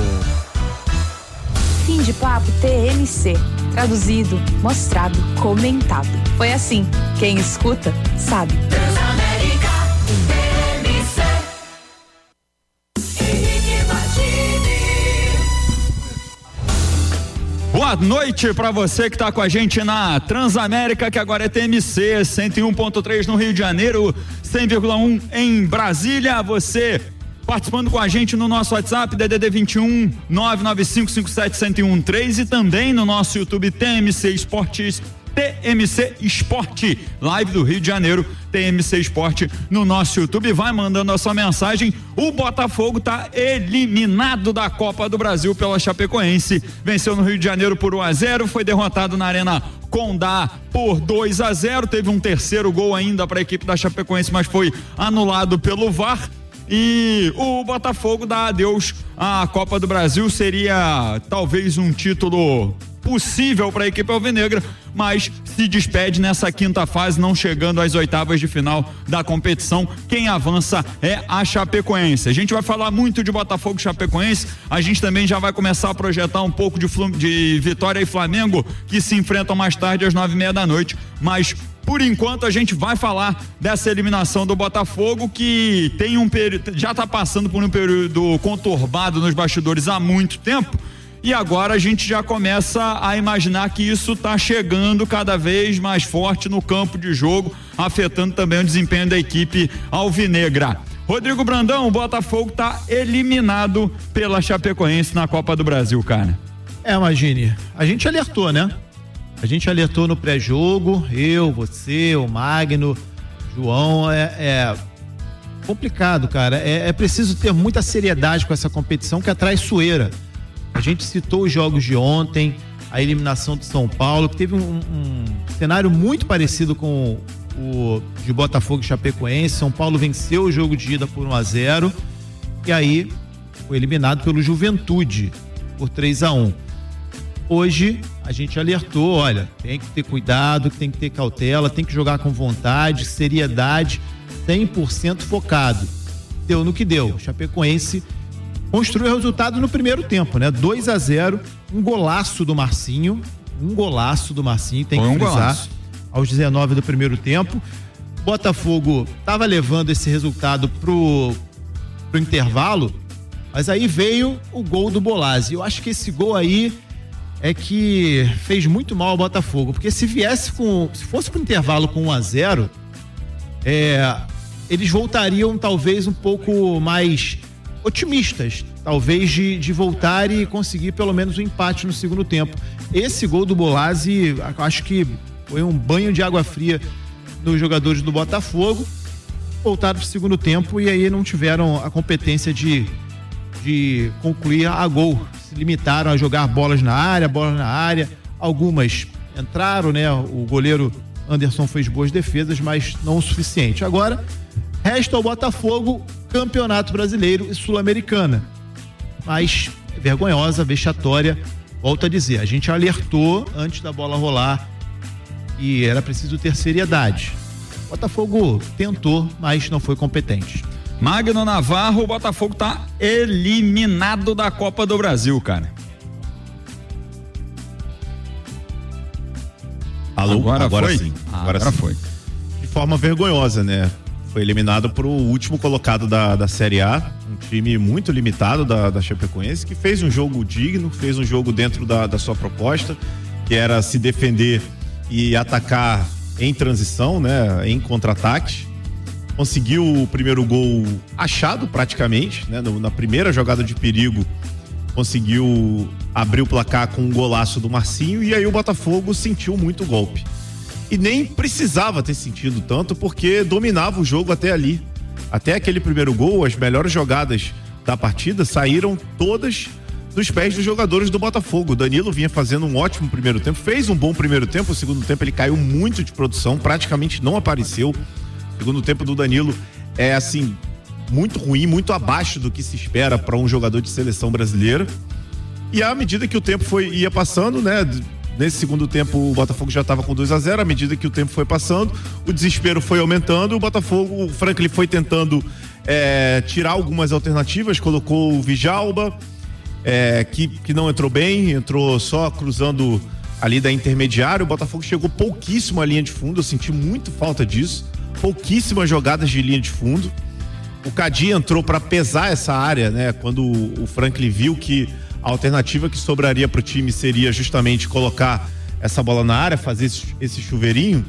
Fim de papo TMC. Traduzido, mostrado, comentado. Foi assim. Quem escuta, sabe. Transamérica, TMC. Henrique Magini. Boa noite para você que está com a gente na Transamérica, que agora é TMC, 101.3 no Rio de Janeiro, 100,1 em Brasília. Você participando com a gente no nosso WhatsApp, DDD 21 995571013, e também no nosso YouTube TMC Esportes, TMC Esporte, live do Rio de Janeiro, TMC Esporte no nosso YouTube. Vai mandando a sua mensagem. O Botafogo tá eliminado da Copa do Brasil pela Chapecoense. Venceu no Rio de Janeiro por 1-0, foi derrotado na Arena Condá por 2-0. Teve um terceiro gol ainda para a equipe da Chapecoense, mas foi anulado pelo VAR. E o Botafogo dá adeus à Copa do Brasil. Seria talvez um título possível para a equipe alvinegra, mas se despede nessa quinta fase, não chegando às oitavas de final da competição. Quem avança é a Chapecoense. A gente vai falar muito de Botafogo e Chapecoense. A gente também já vai começar a projetar um pouco de Vitória e Flamengo, que se enfrentam mais tarde às 9h30 da noite, mas por enquanto a gente vai falar dessa eliminação do Botafogo, que tem já está passando por um período conturbado nos bastidores há muito tempo, e agora a gente já começa a imaginar que isso está chegando cada vez mais forte no campo de jogo, afetando também o desempenho da equipe alvinegra. Rodrigo Brandão, o Botafogo está eliminado pela Chapecoense na Copa do Brasil, cara. Magini, a gente alertou, né? A gente alertou no pré-jogo, eu, você, o Magno, João, é complicado, cara. É preciso ter muita seriedade com essa competição, que é traiçoeira. A gente citou os jogos de ontem, a eliminação do São Paulo, que teve um cenário muito parecido com o de Botafogo e Chapecoense. São Paulo venceu o jogo de ida por 1-0 e aí foi eliminado pelo Juventude por 3-1. Hoje a gente alertou, olha, tem que ter cuidado, tem que ter cautela, tem que jogar com vontade, seriedade, 100% focado. Deu no que deu. Chapecoense construiu o resultado no primeiro tempo, né? 2-0, um golaço do Marcinho, tem que frisar, aos 19 do primeiro tempo. Botafogo estava levando esse resultado pro intervalo, mas aí veio o gol do Bolazzi. Eu acho que esse gol aí é que fez muito mal ao Botafogo, porque se fosse pro intervalo com 1-0, eles voltariam talvez um pouco mais otimistas, talvez de voltar e conseguir pelo menos um empate no segundo tempo. Esse gol do Bolazzi, acho que foi um banho de água fria nos jogadores do Botafogo. voltaram pro segundo tempo e aí não tiveram a competência de concluir a gol. Se limitaram a jogar bolas na área. Algumas entraram, né? O goleiro Anderson fez boas defesas, mas não o suficiente. Agora, resta ao Botafogo Campeonato Brasileiro e Sul-Americana. Mas vergonhosa, vexatória. Volto a dizer, a gente alertou antes da bola rolar e era preciso ter seriedade. O Botafogo tentou, mas não foi competente. Magno Navarro, o Botafogo tá eliminado da Copa do Brasil, cara. Alô? Agora foi? Sim. Agora foi. De forma vergonhosa, né? Foi eliminado pro último colocado da Série A, um time muito limitado da Chapecoense, que fez um jogo digno, fez um jogo dentro da sua proposta, que era se defender e atacar em transição, né? Em contra-ataque. Conseguiu o primeiro gol achado praticamente, né? Na primeira jogada de perigo, conseguiu abrir o placar com um golaço do Marcinho e aí o Botafogo sentiu muito o golpe. E nem precisava ter sentido tanto porque dominava o jogo até ali. Até aquele primeiro gol, as melhores jogadas da partida saíram todas dos pés dos jogadores do Botafogo. O Danilo vinha fazendo um ótimo primeiro tempo, fez um bom primeiro tempo, o segundo tempo ele caiu muito de produção, praticamente não apareceu. O segundo tempo do Danilo é assim, muito ruim, muito abaixo do que se espera para um jogador de seleção brasileira. E à medida que o tempo ia passando, né? Nesse segundo tempo o Botafogo já estava com 2-0, à medida que o tempo foi passando, o desespero foi aumentando, o Franklin foi tentando tirar algumas alternativas, colocou o Vijalba, que não entrou bem, entrou só cruzando ali da intermediária. O Botafogo chegou pouquíssimo à linha de fundo, eu senti muito falta disso, pouquíssimas jogadas de linha de fundo. O Cadi entrou para pesar essa área, né? Quando o Franklin viu que a alternativa que sobraria para o time seria justamente colocar essa bola na área, fazer esse chuveirinho,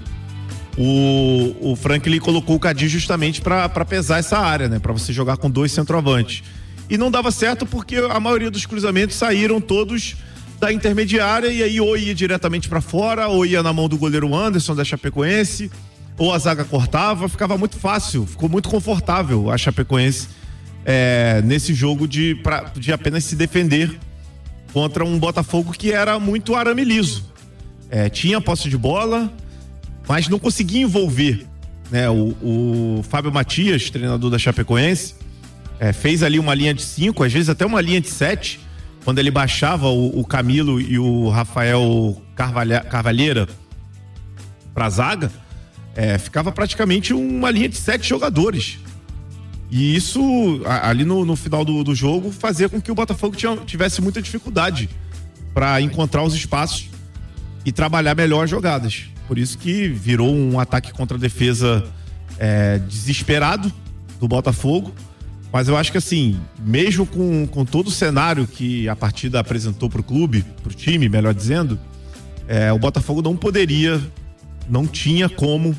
o Franklin colocou o Cadi justamente para pesar essa área, né? Para você jogar com 2 centroavantes. E não dava certo porque a maioria dos cruzamentos saíram todos da intermediária e aí ou ia diretamente para fora ou ia na mão do goleiro Anderson da Chapecoense, ou a zaga cortava, ficava muito fácil, ficou muito confortável a Chapecoense nesse jogo de apenas se defender contra um Botafogo que era muito arame liso. Tinha posse de bola, mas não conseguia envolver, né? O Fábio Matias, treinador da Chapecoense, fez ali uma linha de 5, às vezes até uma linha de 7, quando ele baixava o Camilo e o Rafael Carvalheira pra zaga, ficava praticamente uma linha de 7 jogadores. E isso, ali no final do jogo, fazia com que o Botafogo tivesse muita dificuldade para encontrar os espaços e trabalhar melhor as jogadas. Por isso que virou um ataque contra a defesa desesperado do Botafogo. Mas eu acho que assim, mesmo com todo o cenário que a partida apresentou pro clube, pro time, melhor dizendo, o Botafogo não tinha como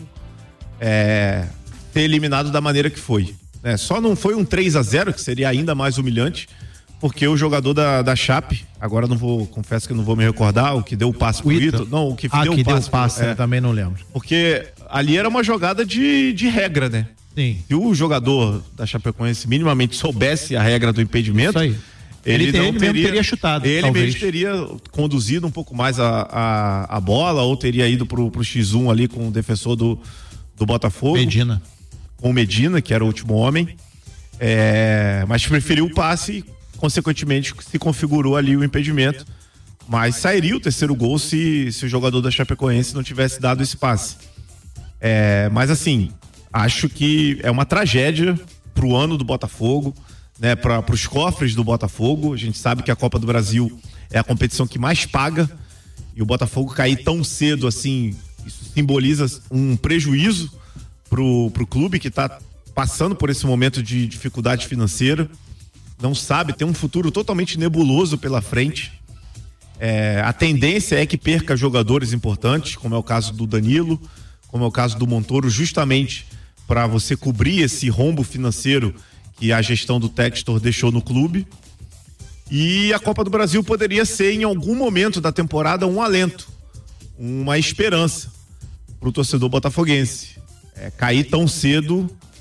ter eliminado da maneira que foi. Só não foi um 3-0, que seria ainda mais humilhante, porque o jogador da Chape, agora confesso que não vou me recordar, o que deu o passe pro Ítalo. Não, o que deu o passe. Eu também não lembro. Porque ali era uma jogada de regra, né? Sim. Se o jogador da Chapecoense minimamente soubesse a regra do impedimento, ele teria chutado. Ele mesmo teria conduzido um pouco mais a bola, ou teria ido pro X1 ali com o defensor do Botafogo. Com o Medina, que era o último homem. Mas preferiu o passe e, consequentemente, se configurou ali o impedimento. Mas sairia o terceiro gol se o jogador da Chapecoense não tivesse dado esse passe. Mas assim, acho que é uma tragédia pro ano do Botafogo, né? Para os cofres do Botafogo. A gente sabe que a Copa do Brasil é a competição que mais paga, e o Botafogo cair tão cedo assim, isso simboliza um prejuízo pro clube que está passando por esse momento de dificuldade financeira, não sabe, tem um futuro totalmente nebuloso pela frente. A tendência é que perca jogadores importantes, como é o caso do Danilo, como é o caso do Montoro, justamente para você cobrir esse rombo financeiro que a gestão do Textor deixou no clube. E a Copa do Brasil poderia ser, em algum momento da temporada, um alento, uma esperança para o torcedor botafoguense. Cair tão cedo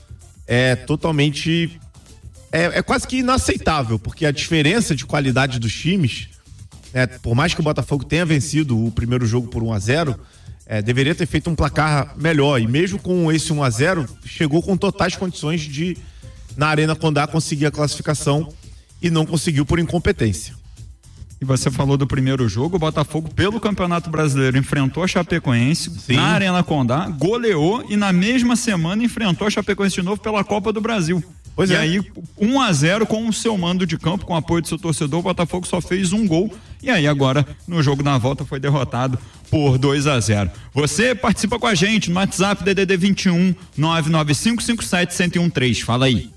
é totalmente... É quase que inaceitável, porque a diferença de qualidade dos times, por mais que o Botafogo tenha vencido o primeiro jogo por 1-0, deveria ter feito um placar melhor, e mesmo com esse 1-0, chegou com totais condições de, na Arena Condá, conseguir a classificação, e não conseguiu por incompetência. E você falou do primeiro jogo, o Botafogo, pelo Campeonato Brasileiro, enfrentou a Chapecoense. Sim. Na Arena Condá, goleou, e na mesma semana enfrentou a Chapecoense de novo pela Copa do Brasil. Pois aí, 1-0 com o seu mando de campo, com o apoio do seu torcedor, o Botafogo só fez um gol, e aí agora, no jogo na volta, foi derrotado por 2-0. Você participa com a gente no WhatsApp DDD 21 995571013. Fala aí.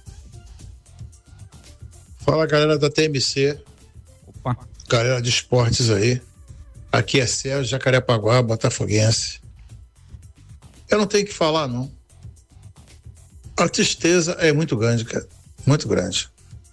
Fala, galera da TMC. Opa. Galera de esportes aí. Aqui é Sérgio Jacarepaguá, botafoguense. Eu não tenho o que falar, não. A tristeza é muito grande, cara. Muito grande.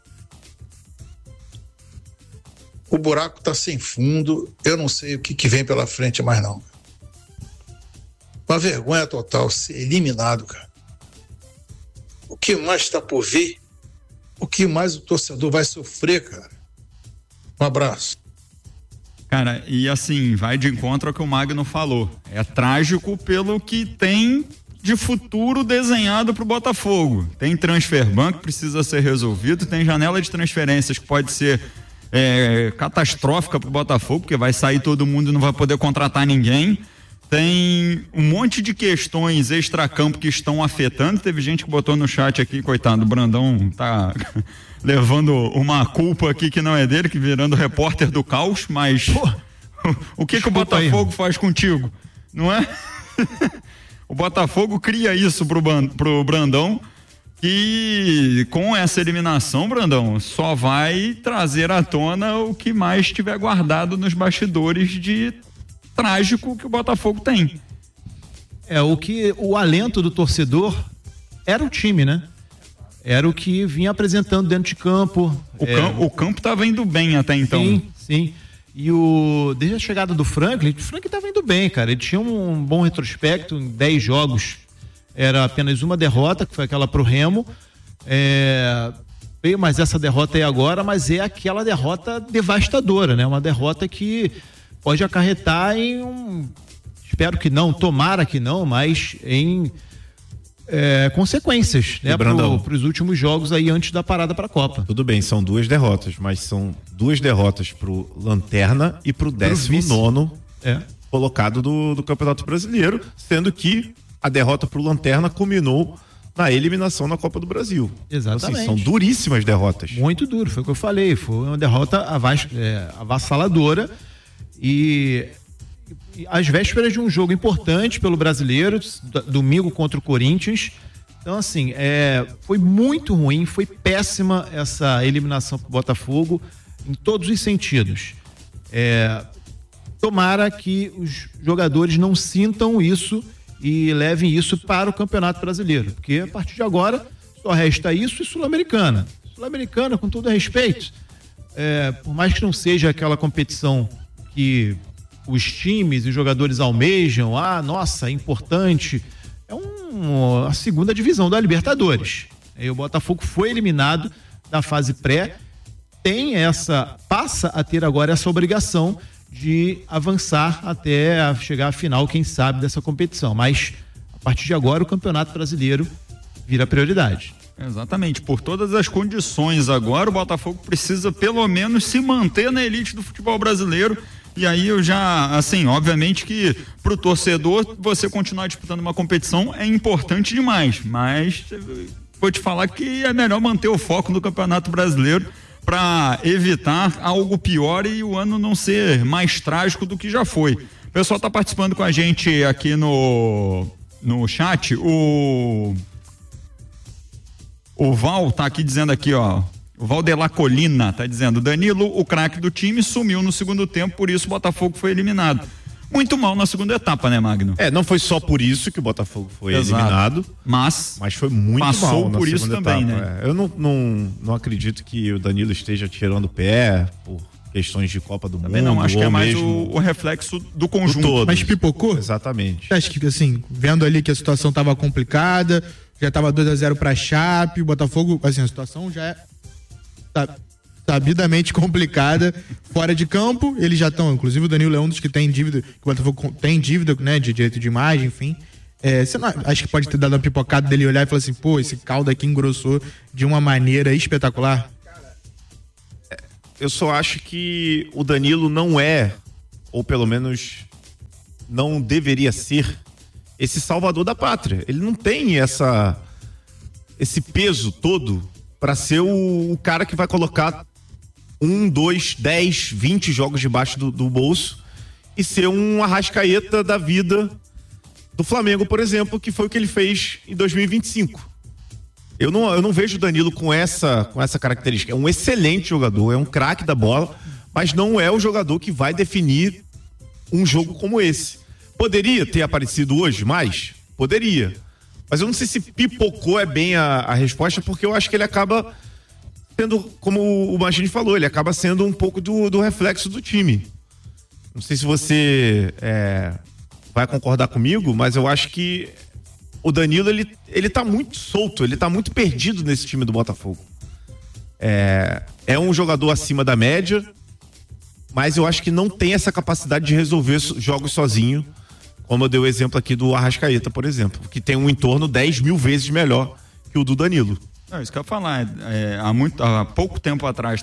O buraco tá sem fundo. Eu não sei o que vem pela frente mais, não. Uma vergonha total ser eliminado, cara. O que mais está por vir? O que mais o torcedor vai sofrer, cara? Um abraço. Cara, e assim, vai de encontro ao que o Magno falou. É trágico pelo que tem de futuro desenhado pro Botafogo. Tem transfer ban que precisa ser resolvido, tem janela de transferências que pode ser catastrófica pro Botafogo, porque vai sair todo mundo e não vai poder contratar ninguém. Tem um monte de questões extracampo que estão afetando. Teve gente que botou no chat aqui, coitado, o Brandão tá levando uma culpa aqui que não é dele, que virando repórter do caos, mas o que o Botafogo faz contigo? Não é? O Botafogo cria isso pro Brandão, e com essa eliminação, Brandão, só vai trazer à tona o que mais tiver guardado nos bastidores de trágico que o Botafogo tem. O alento do torcedor era o time, né? Era o que vinha apresentando dentro de campo. O campo estava indo bem até então. Sim. E desde a chegada do Franklin, o Franklin estava indo bem, cara. Ele tinha um bom retrospecto em 10 jogos. Era apenas uma derrota, que foi aquela pro Remo. Veio mais essa derrota aí agora, mas é aquela derrota devastadora, né? Uma derrota que pode acarretar em espero que não, tomara que não, mas em consequências, né? Para os últimos jogos aí antes da parada para a Copa. Tudo bem, são 2 derrotas, mas são 2 derrotas pro Lanterna e pro 19º colocado do Campeonato Brasileiro, sendo que a derrota pro Lanterna culminou na eliminação na Copa do Brasil. Exatamente. Então, assim, são duríssimas derrotas. Muito duro, foi o que eu falei, foi uma derrota avassaladora. E às vésperas de um jogo importante pelo Brasileiro, domingo contra o Corinthians. Então, assim, foi muito ruim, foi péssima essa eliminação pro Botafogo em todos os sentidos. Tomara que os jogadores não sintam isso e levem isso para o Campeonato Brasileiro, porque a partir de agora só resta isso e Sul-Americana. Sul-Americana, com todo respeito, por mais que não seja aquela competição que os times e os jogadores almejam, nossa, é importante, a segunda divisão da Libertadores. Aí o Botafogo foi eliminado da fase pré, passa a ter agora essa obrigação de avançar até chegar à final, quem sabe, dessa competição. Mas a partir de agora o Campeonato Brasileiro vira prioridade. Exatamente, por todas as condições agora o Botafogo precisa pelo menos se manter na elite do futebol brasileiro. E aí eu já, assim, obviamente que pro torcedor você continuar disputando uma competição é importante demais, mas vou te falar que é melhor manter o foco no Campeonato Brasileiro para evitar algo pior e o ano não ser mais trágico do que já foi. O pessoal tá participando com a gente aqui no chat. O Val tá aqui dizendo aqui, ó. O Valdela Colina tá dizendo: Danilo, o craque do time, sumiu no segundo tempo, por isso o Botafogo foi eliminado. Muito mal na segunda etapa, né, Magno? Não foi só por isso que o Botafogo foi eliminado, mas foi muito passou mal na por isso também, etapa, né? Eu não acredito que o Danilo esteja tirando o pé por questões de Copa do também Mundo. Não, acho que é mais o reflexo do conjunto. Todo. Mas pipocou? Exatamente. Acho que, assim, vendo ali que a situação estava complicada, já tava 2-0 pra Chape, o Botafogo, assim, a situação já é sabidamente complicada fora de campo. Eles já estão, inclusive o Danilo é um dos que tem dívida, que o Botafogo tem dívida, né, de direito de imagem, enfim. Você não acha que pode ter dado uma pipocada dele olhar e falar assim, pô, esse caldo aqui engrossou de uma maneira espetacular? Eu só acho que o Danilo não é, ou pelo menos não deveria ser, esse salvador da pátria. Ele não tem esse peso todo para ser o cara que vai colocar 1, 2, 10, 20 jogos debaixo do bolso e ser um Arrascaeta da vida do Flamengo, por exemplo, que foi o que ele fez em 2025. Eu não vejo o Danilo com essa característica. É um excelente jogador, é um craque da bola, mas não é o jogador que vai definir um jogo como esse. Poderia ter aparecido hoje mais? Poderia. Mas eu não sei se pipocou é bem a resposta, porque eu acho que ele acaba sendo, como o Magini falou, ele acaba sendo um pouco do reflexo do time. Não sei se você vai concordar comigo, mas eu acho que o Danilo, ele tá muito solto, ele tá muito perdido nesse time do Botafogo. É um jogador acima da média, mas eu acho que não tem essa capacidade de resolver jogos sozinho, como eu dei o exemplo aqui do Arrascaeta, por exemplo, que tem um entorno 10 mil vezes melhor que o do Danilo. Não, isso que eu ia falar, há pouco tempo atrás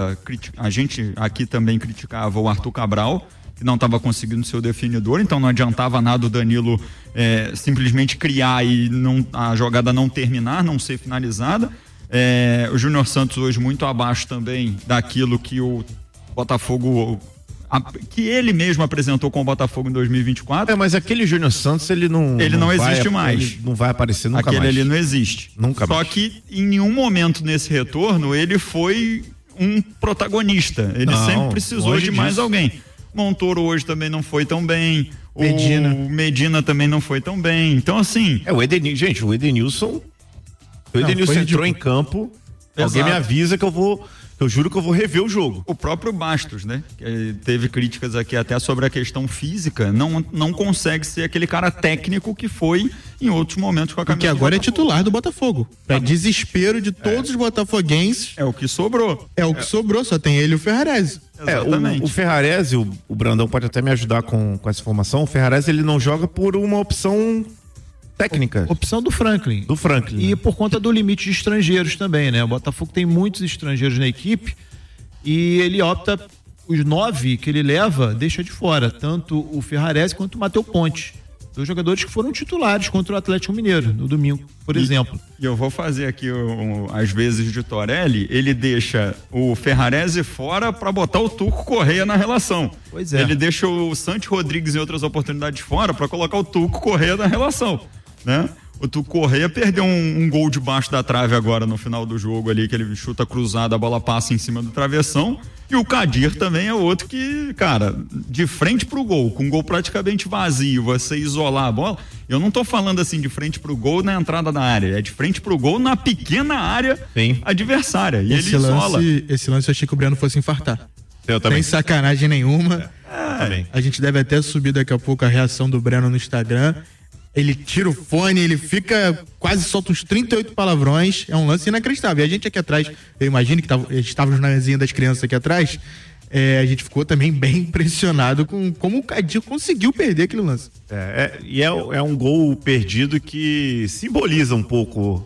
a gente aqui também criticava o Arthur Cabral, que não estava conseguindo ser o definidor, então não adiantava nada o Danilo simplesmente criar e a jogada não terminar, não ser finalizada. O Júnior Santos hoje muito abaixo também daquilo que o Botafogo, que ele mesmo apresentou com o Botafogo em 2024. Mas aquele Júnior Santos, ele não existe mais. Ele não vai aparecer nunca mais. Aquele ali não existe. Nunca Só mais. que em nenhum momento nesse retorno ele foi um protagonista. Ele sempre precisou de mais alguém. Montoro hoje também não foi tão bem. O Medina também não foi tão bem. Então, assim. O Edenilson entrou em campo. Alguém me avisa que eu juro que eu vou rever o jogo. O próprio Bastos, né? Que teve críticas aqui até sobre a questão física. Não consegue ser aquele cara técnico que foi em outros momentos com a camisa. Que agora é titular do Botafogo. Pra desespero de todos os botafoguenses. É o que sobrou. Sobrou, só tem ele e o Ferrarese. Exatamente. O Ferrarese, o Brandão pode até me ajudar com essa informação. O Ferrarese, ele não joga por uma opção técnica. Opção do Franklin. E por conta do limite de estrangeiros também, né? O Botafogo tem muitos estrangeiros na equipe e ele opta, os 9 que ele leva, deixa de fora, tanto o Ferrarese quanto o Matheus Ponte. 2 jogadores que foram titulares contra o Atlético Mineiro no domingo, por exemplo. E eu vou fazer aqui às vezes de Torelli, ele deixa o Ferrarese fora para botar o Tuco Correia na relação. Pois é. Ele deixa o Santi Rodrigues em outras oportunidades fora para colocar o Tuco Correia na relação, né? O Tuco Correia perdeu um gol debaixo da trave agora no final do jogo ali, que ele chuta cruzado, a bola passa em cima do travessão. E o Kadir também é outro que, cara, de frente pro gol, com o gol praticamente vazio, você isolar a bola. Eu não tô falando assim de frente pro gol na entrada da área, é de frente pro gol na pequena área adversária. E ele isola. Esse lance eu achei que o Breno fosse infartar. Eu também. Sem sacanagem nenhuma. A gente deve até subir daqui a pouco a reação do Breno no Instagram. Ele tira o fone, ele fica quase solta uns 38 palavrões. É um lance inacreditável. E a gente aqui atrás, eu imagino que estávamos na mesinha das crianças aqui atrás, a gente ficou também bem impressionado com como o Kadir conseguiu perder aquele lance. É um gol perdido que simboliza um pouco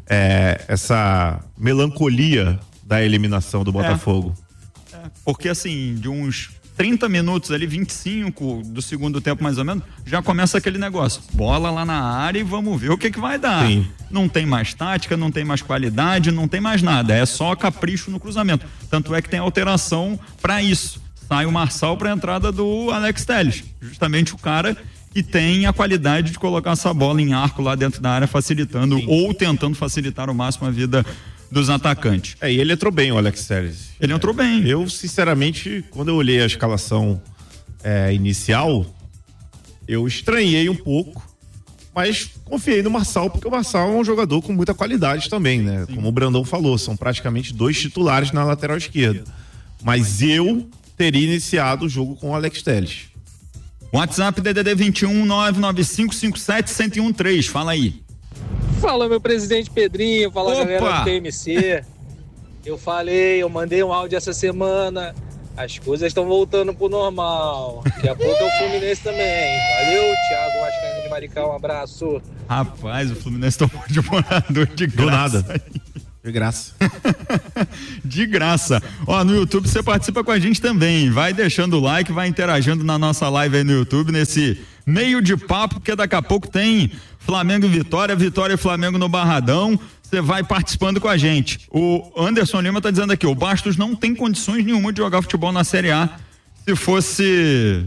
essa melancolia da eliminação do Botafogo. Porque assim, de uns 30 minutos ali, 25 do segundo tempo mais ou menos, já começa aquele negócio. Bola lá na área e vamos ver o que vai dar. Sim. Não tem mais tática, não tem mais qualidade, não tem mais nada. É só capricho no cruzamento. Tanto é que tem alteração para isso. Sai o Marçal para a entrada do Alex Telles. Justamente o cara que tem a qualidade de colocar essa bola em arco lá dentro da área, facilitando ou tentando facilitar ao máximo a vida dos atacantes. E ele entrou bem, o Alex Telles. Ele entrou bem. Eu, sinceramente, quando eu olhei a escalação inicial, eu estranhei um pouco, mas confiei no Marçal, porque o Marçal é um jogador com muita qualidade também, né? Sim. Como o Brandão falou, são praticamente 2 titulares na lateral esquerda. Mas eu teria iniciado o jogo com o Alex Telles. WhatsApp DDD 21 99557 1013. Fala aí. Fala, meu presidente Pedrinho, fala, galera do TMC. Eu mandei um áudio essa semana. As coisas estão voltando pro normal. Daqui a pouco é o Fluminense também. Valeu, Thiago Vascaíno de Maricá, um abraço. Rapaz, o Fluminense tomou de morador de graça. Do nada. De graça. De graça. Ó, no YouTube você participa com a gente também. Vai deixando o like, vai interagindo na nossa live aí no YouTube, nesse meio de papo, porque daqui a pouco tem Flamengo e Vitória e Flamengo no Barradão. Você vai participando com a gente. O Anderson Lima tá dizendo aqui, o Bastos não tem condições nenhuma de jogar futebol na Série A. Se fosse...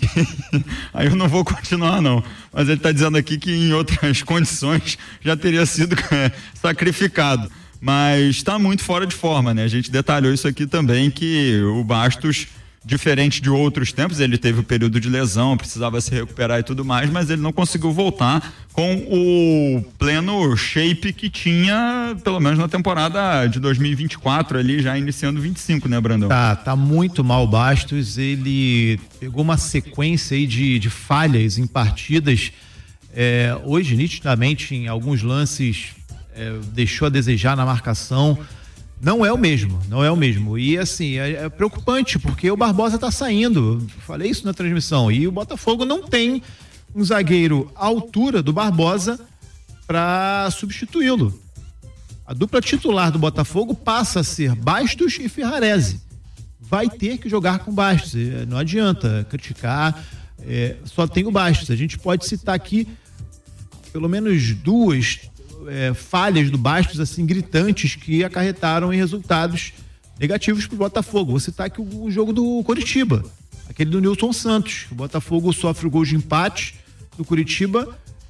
Aí eu não vou continuar não, mas ele tá dizendo aqui que em outras condições já teria sido sacrificado, mas tá muito fora de forma, né? A gente detalhou isso aqui também, que o Bastos, diferente de outros tempos, ele teve o período de lesão, precisava se recuperar e tudo mais, mas ele não conseguiu voltar com o pleno shape que tinha, pelo menos na temporada de 2024 ali, já iniciando 25, né, Brandão? Tá muito mal o Bastos, ele pegou uma sequência aí de falhas em partidas, hoje nitidamente em alguns lances deixou a desejar na marcação. Não é o mesmo. E assim, é preocupante, porque o Barbosa tá saindo. Falei isso na transmissão. E o Botafogo não tem um zagueiro à altura do Barbosa para substituí-lo. A dupla titular do Botafogo passa a ser Bastos e Ferrarese. Vai ter que jogar com Bastos. Não adianta criticar. Só tem o Bastos. A gente pode citar aqui pelo menos duas falhas do Bastos, assim, gritantes, que acarretaram em resultados negativos pro Botafogo. Vou citar aqui o jogo do Coritiba, aquele do Nilson Santos. O Botafogo sofre o gol de empate do Coritiba,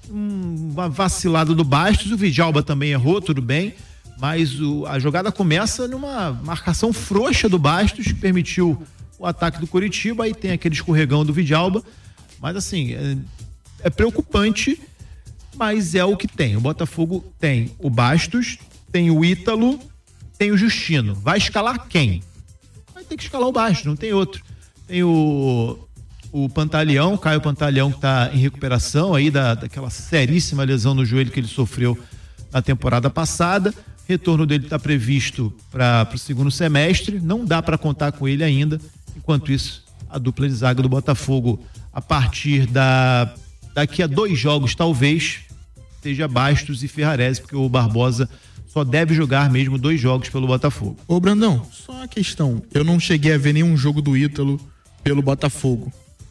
uma vacilada do Bastos, o Vidalba também errou, tudo bem, mas a jogada começa numa marcação frouxa do Bastos, que permitiu o ataque do Coritiba, aí tem aquele escorregão do Vidalba, mas assim, é preocupante, mas é o que tem. O Botafogo tem o Bastos, tem o Ítalo, tem o Justino. Vai escalar quem? Vai ter que escalar o Bastos, não tem outro. Tem o Pantaleão, Caio Pantaleão, que está em recuperação aí daquela seríssima lesão no joelho que ele sofreu na temporada passada. O retorno dele está previsto para o segundo semestre. Não dá para contar com ele ainda. Enquanto isso, a dupla de zaga do Botafogo, a partir daqui a 2 jogos, talvez, seja Bastos e Ferrarese, porque o Barbosa só deve jogar mesmo 2 jogos pelo Botafogo. Ô Brandão, só uma questão. Eu não cheguei a ver nenhum jogo do Ítalo pelo Botafogo.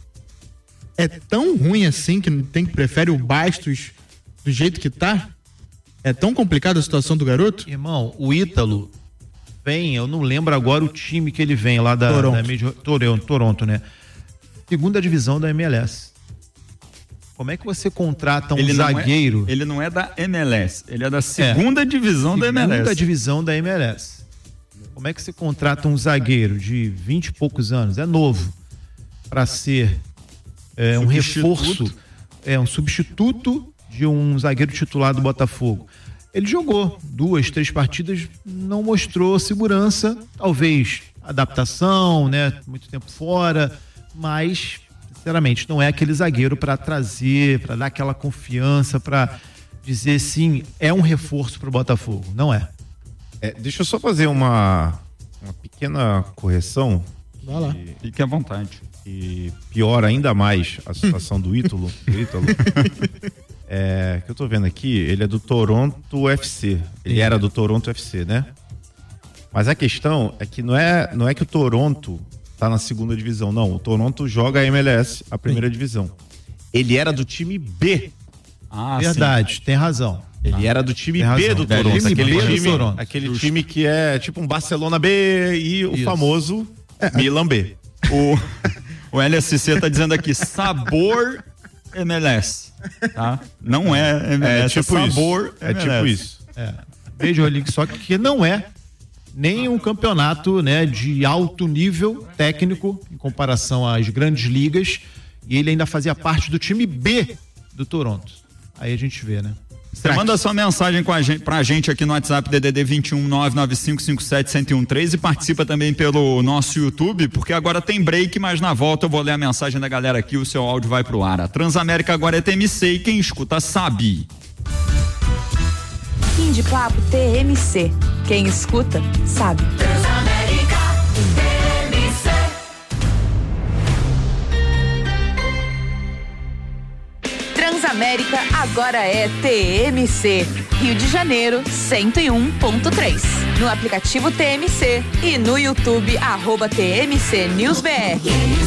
É tão ruim assim que prefere o Bastos do jeito que tá? É tão complicada a situação do garoto? Irmão, o Ítalo vem, eu não lembro agora o time que ele vem lá da Toronto, né? 2ª divisão da MLS. Como é que você contrata um zagueiro? Ele não é da MLS, ele é da 2ª divisão da MLS. 2ª divisão da MLS. Como é que você contrata um zagueiro de 20 e poucos anos? É novo. Para ser um reforço, um substituto de um zagueiro titular do Botafogo. Ele jogou 2, 3 partidas, não mostrou segurança, talvez adaptação, né? Muito tempo fora, mas sinceramente, não é aquele zagueiro para trazer, para dar aquela confiança, para dizer sim, é um reforço para o Botafogo. Não é. Deixa eu só fazer uma pequena correção. Vai lá. Fique à vontade. E piora ainda mais a situação do Ítalo. Que eu tô vendo aqui, ele é do Toronto FC. Ele era do Toronto FC, né? Mas a questão é que não é que o Toronto tá na 2ª divisão, não. O Toronto joga a MLS, a 1ª divisão. Ele era do time B. Verdade, tem razão. Ele era do time B do Toronto. Aquele time que é tipo um Barcelona B e o famoso Milan B. O LSC tá dizendo aqui, sabor MLS. Tá? Não é MLS, tipo sabor isso. MLS. É tipo isso. Major League Soccer, que não é nem um campeonato, né, de alto nível técnico em comparação às grandes ligas, e ele ainda fazia parte do time B do Toronto. Aí a gente vê, né? Você manda sua mensagem pra gente aqui no WhatsApp DDD 21-99557-1013 e participa também pelo nosso YouTube, porque agora tem break, mas na volta eu vou ler a mensagem da galera aqui, o seu áudio vai pro ar. A Transamérica agora é TMC e quem escuta sabe. Fim de papo TMC. Quem escuta, sabe. Transamérica TMC. Transamérica agora é TMC. Rio de Janeiro 101.3. No aplicativo TMC e no YouTube @TMC News BR.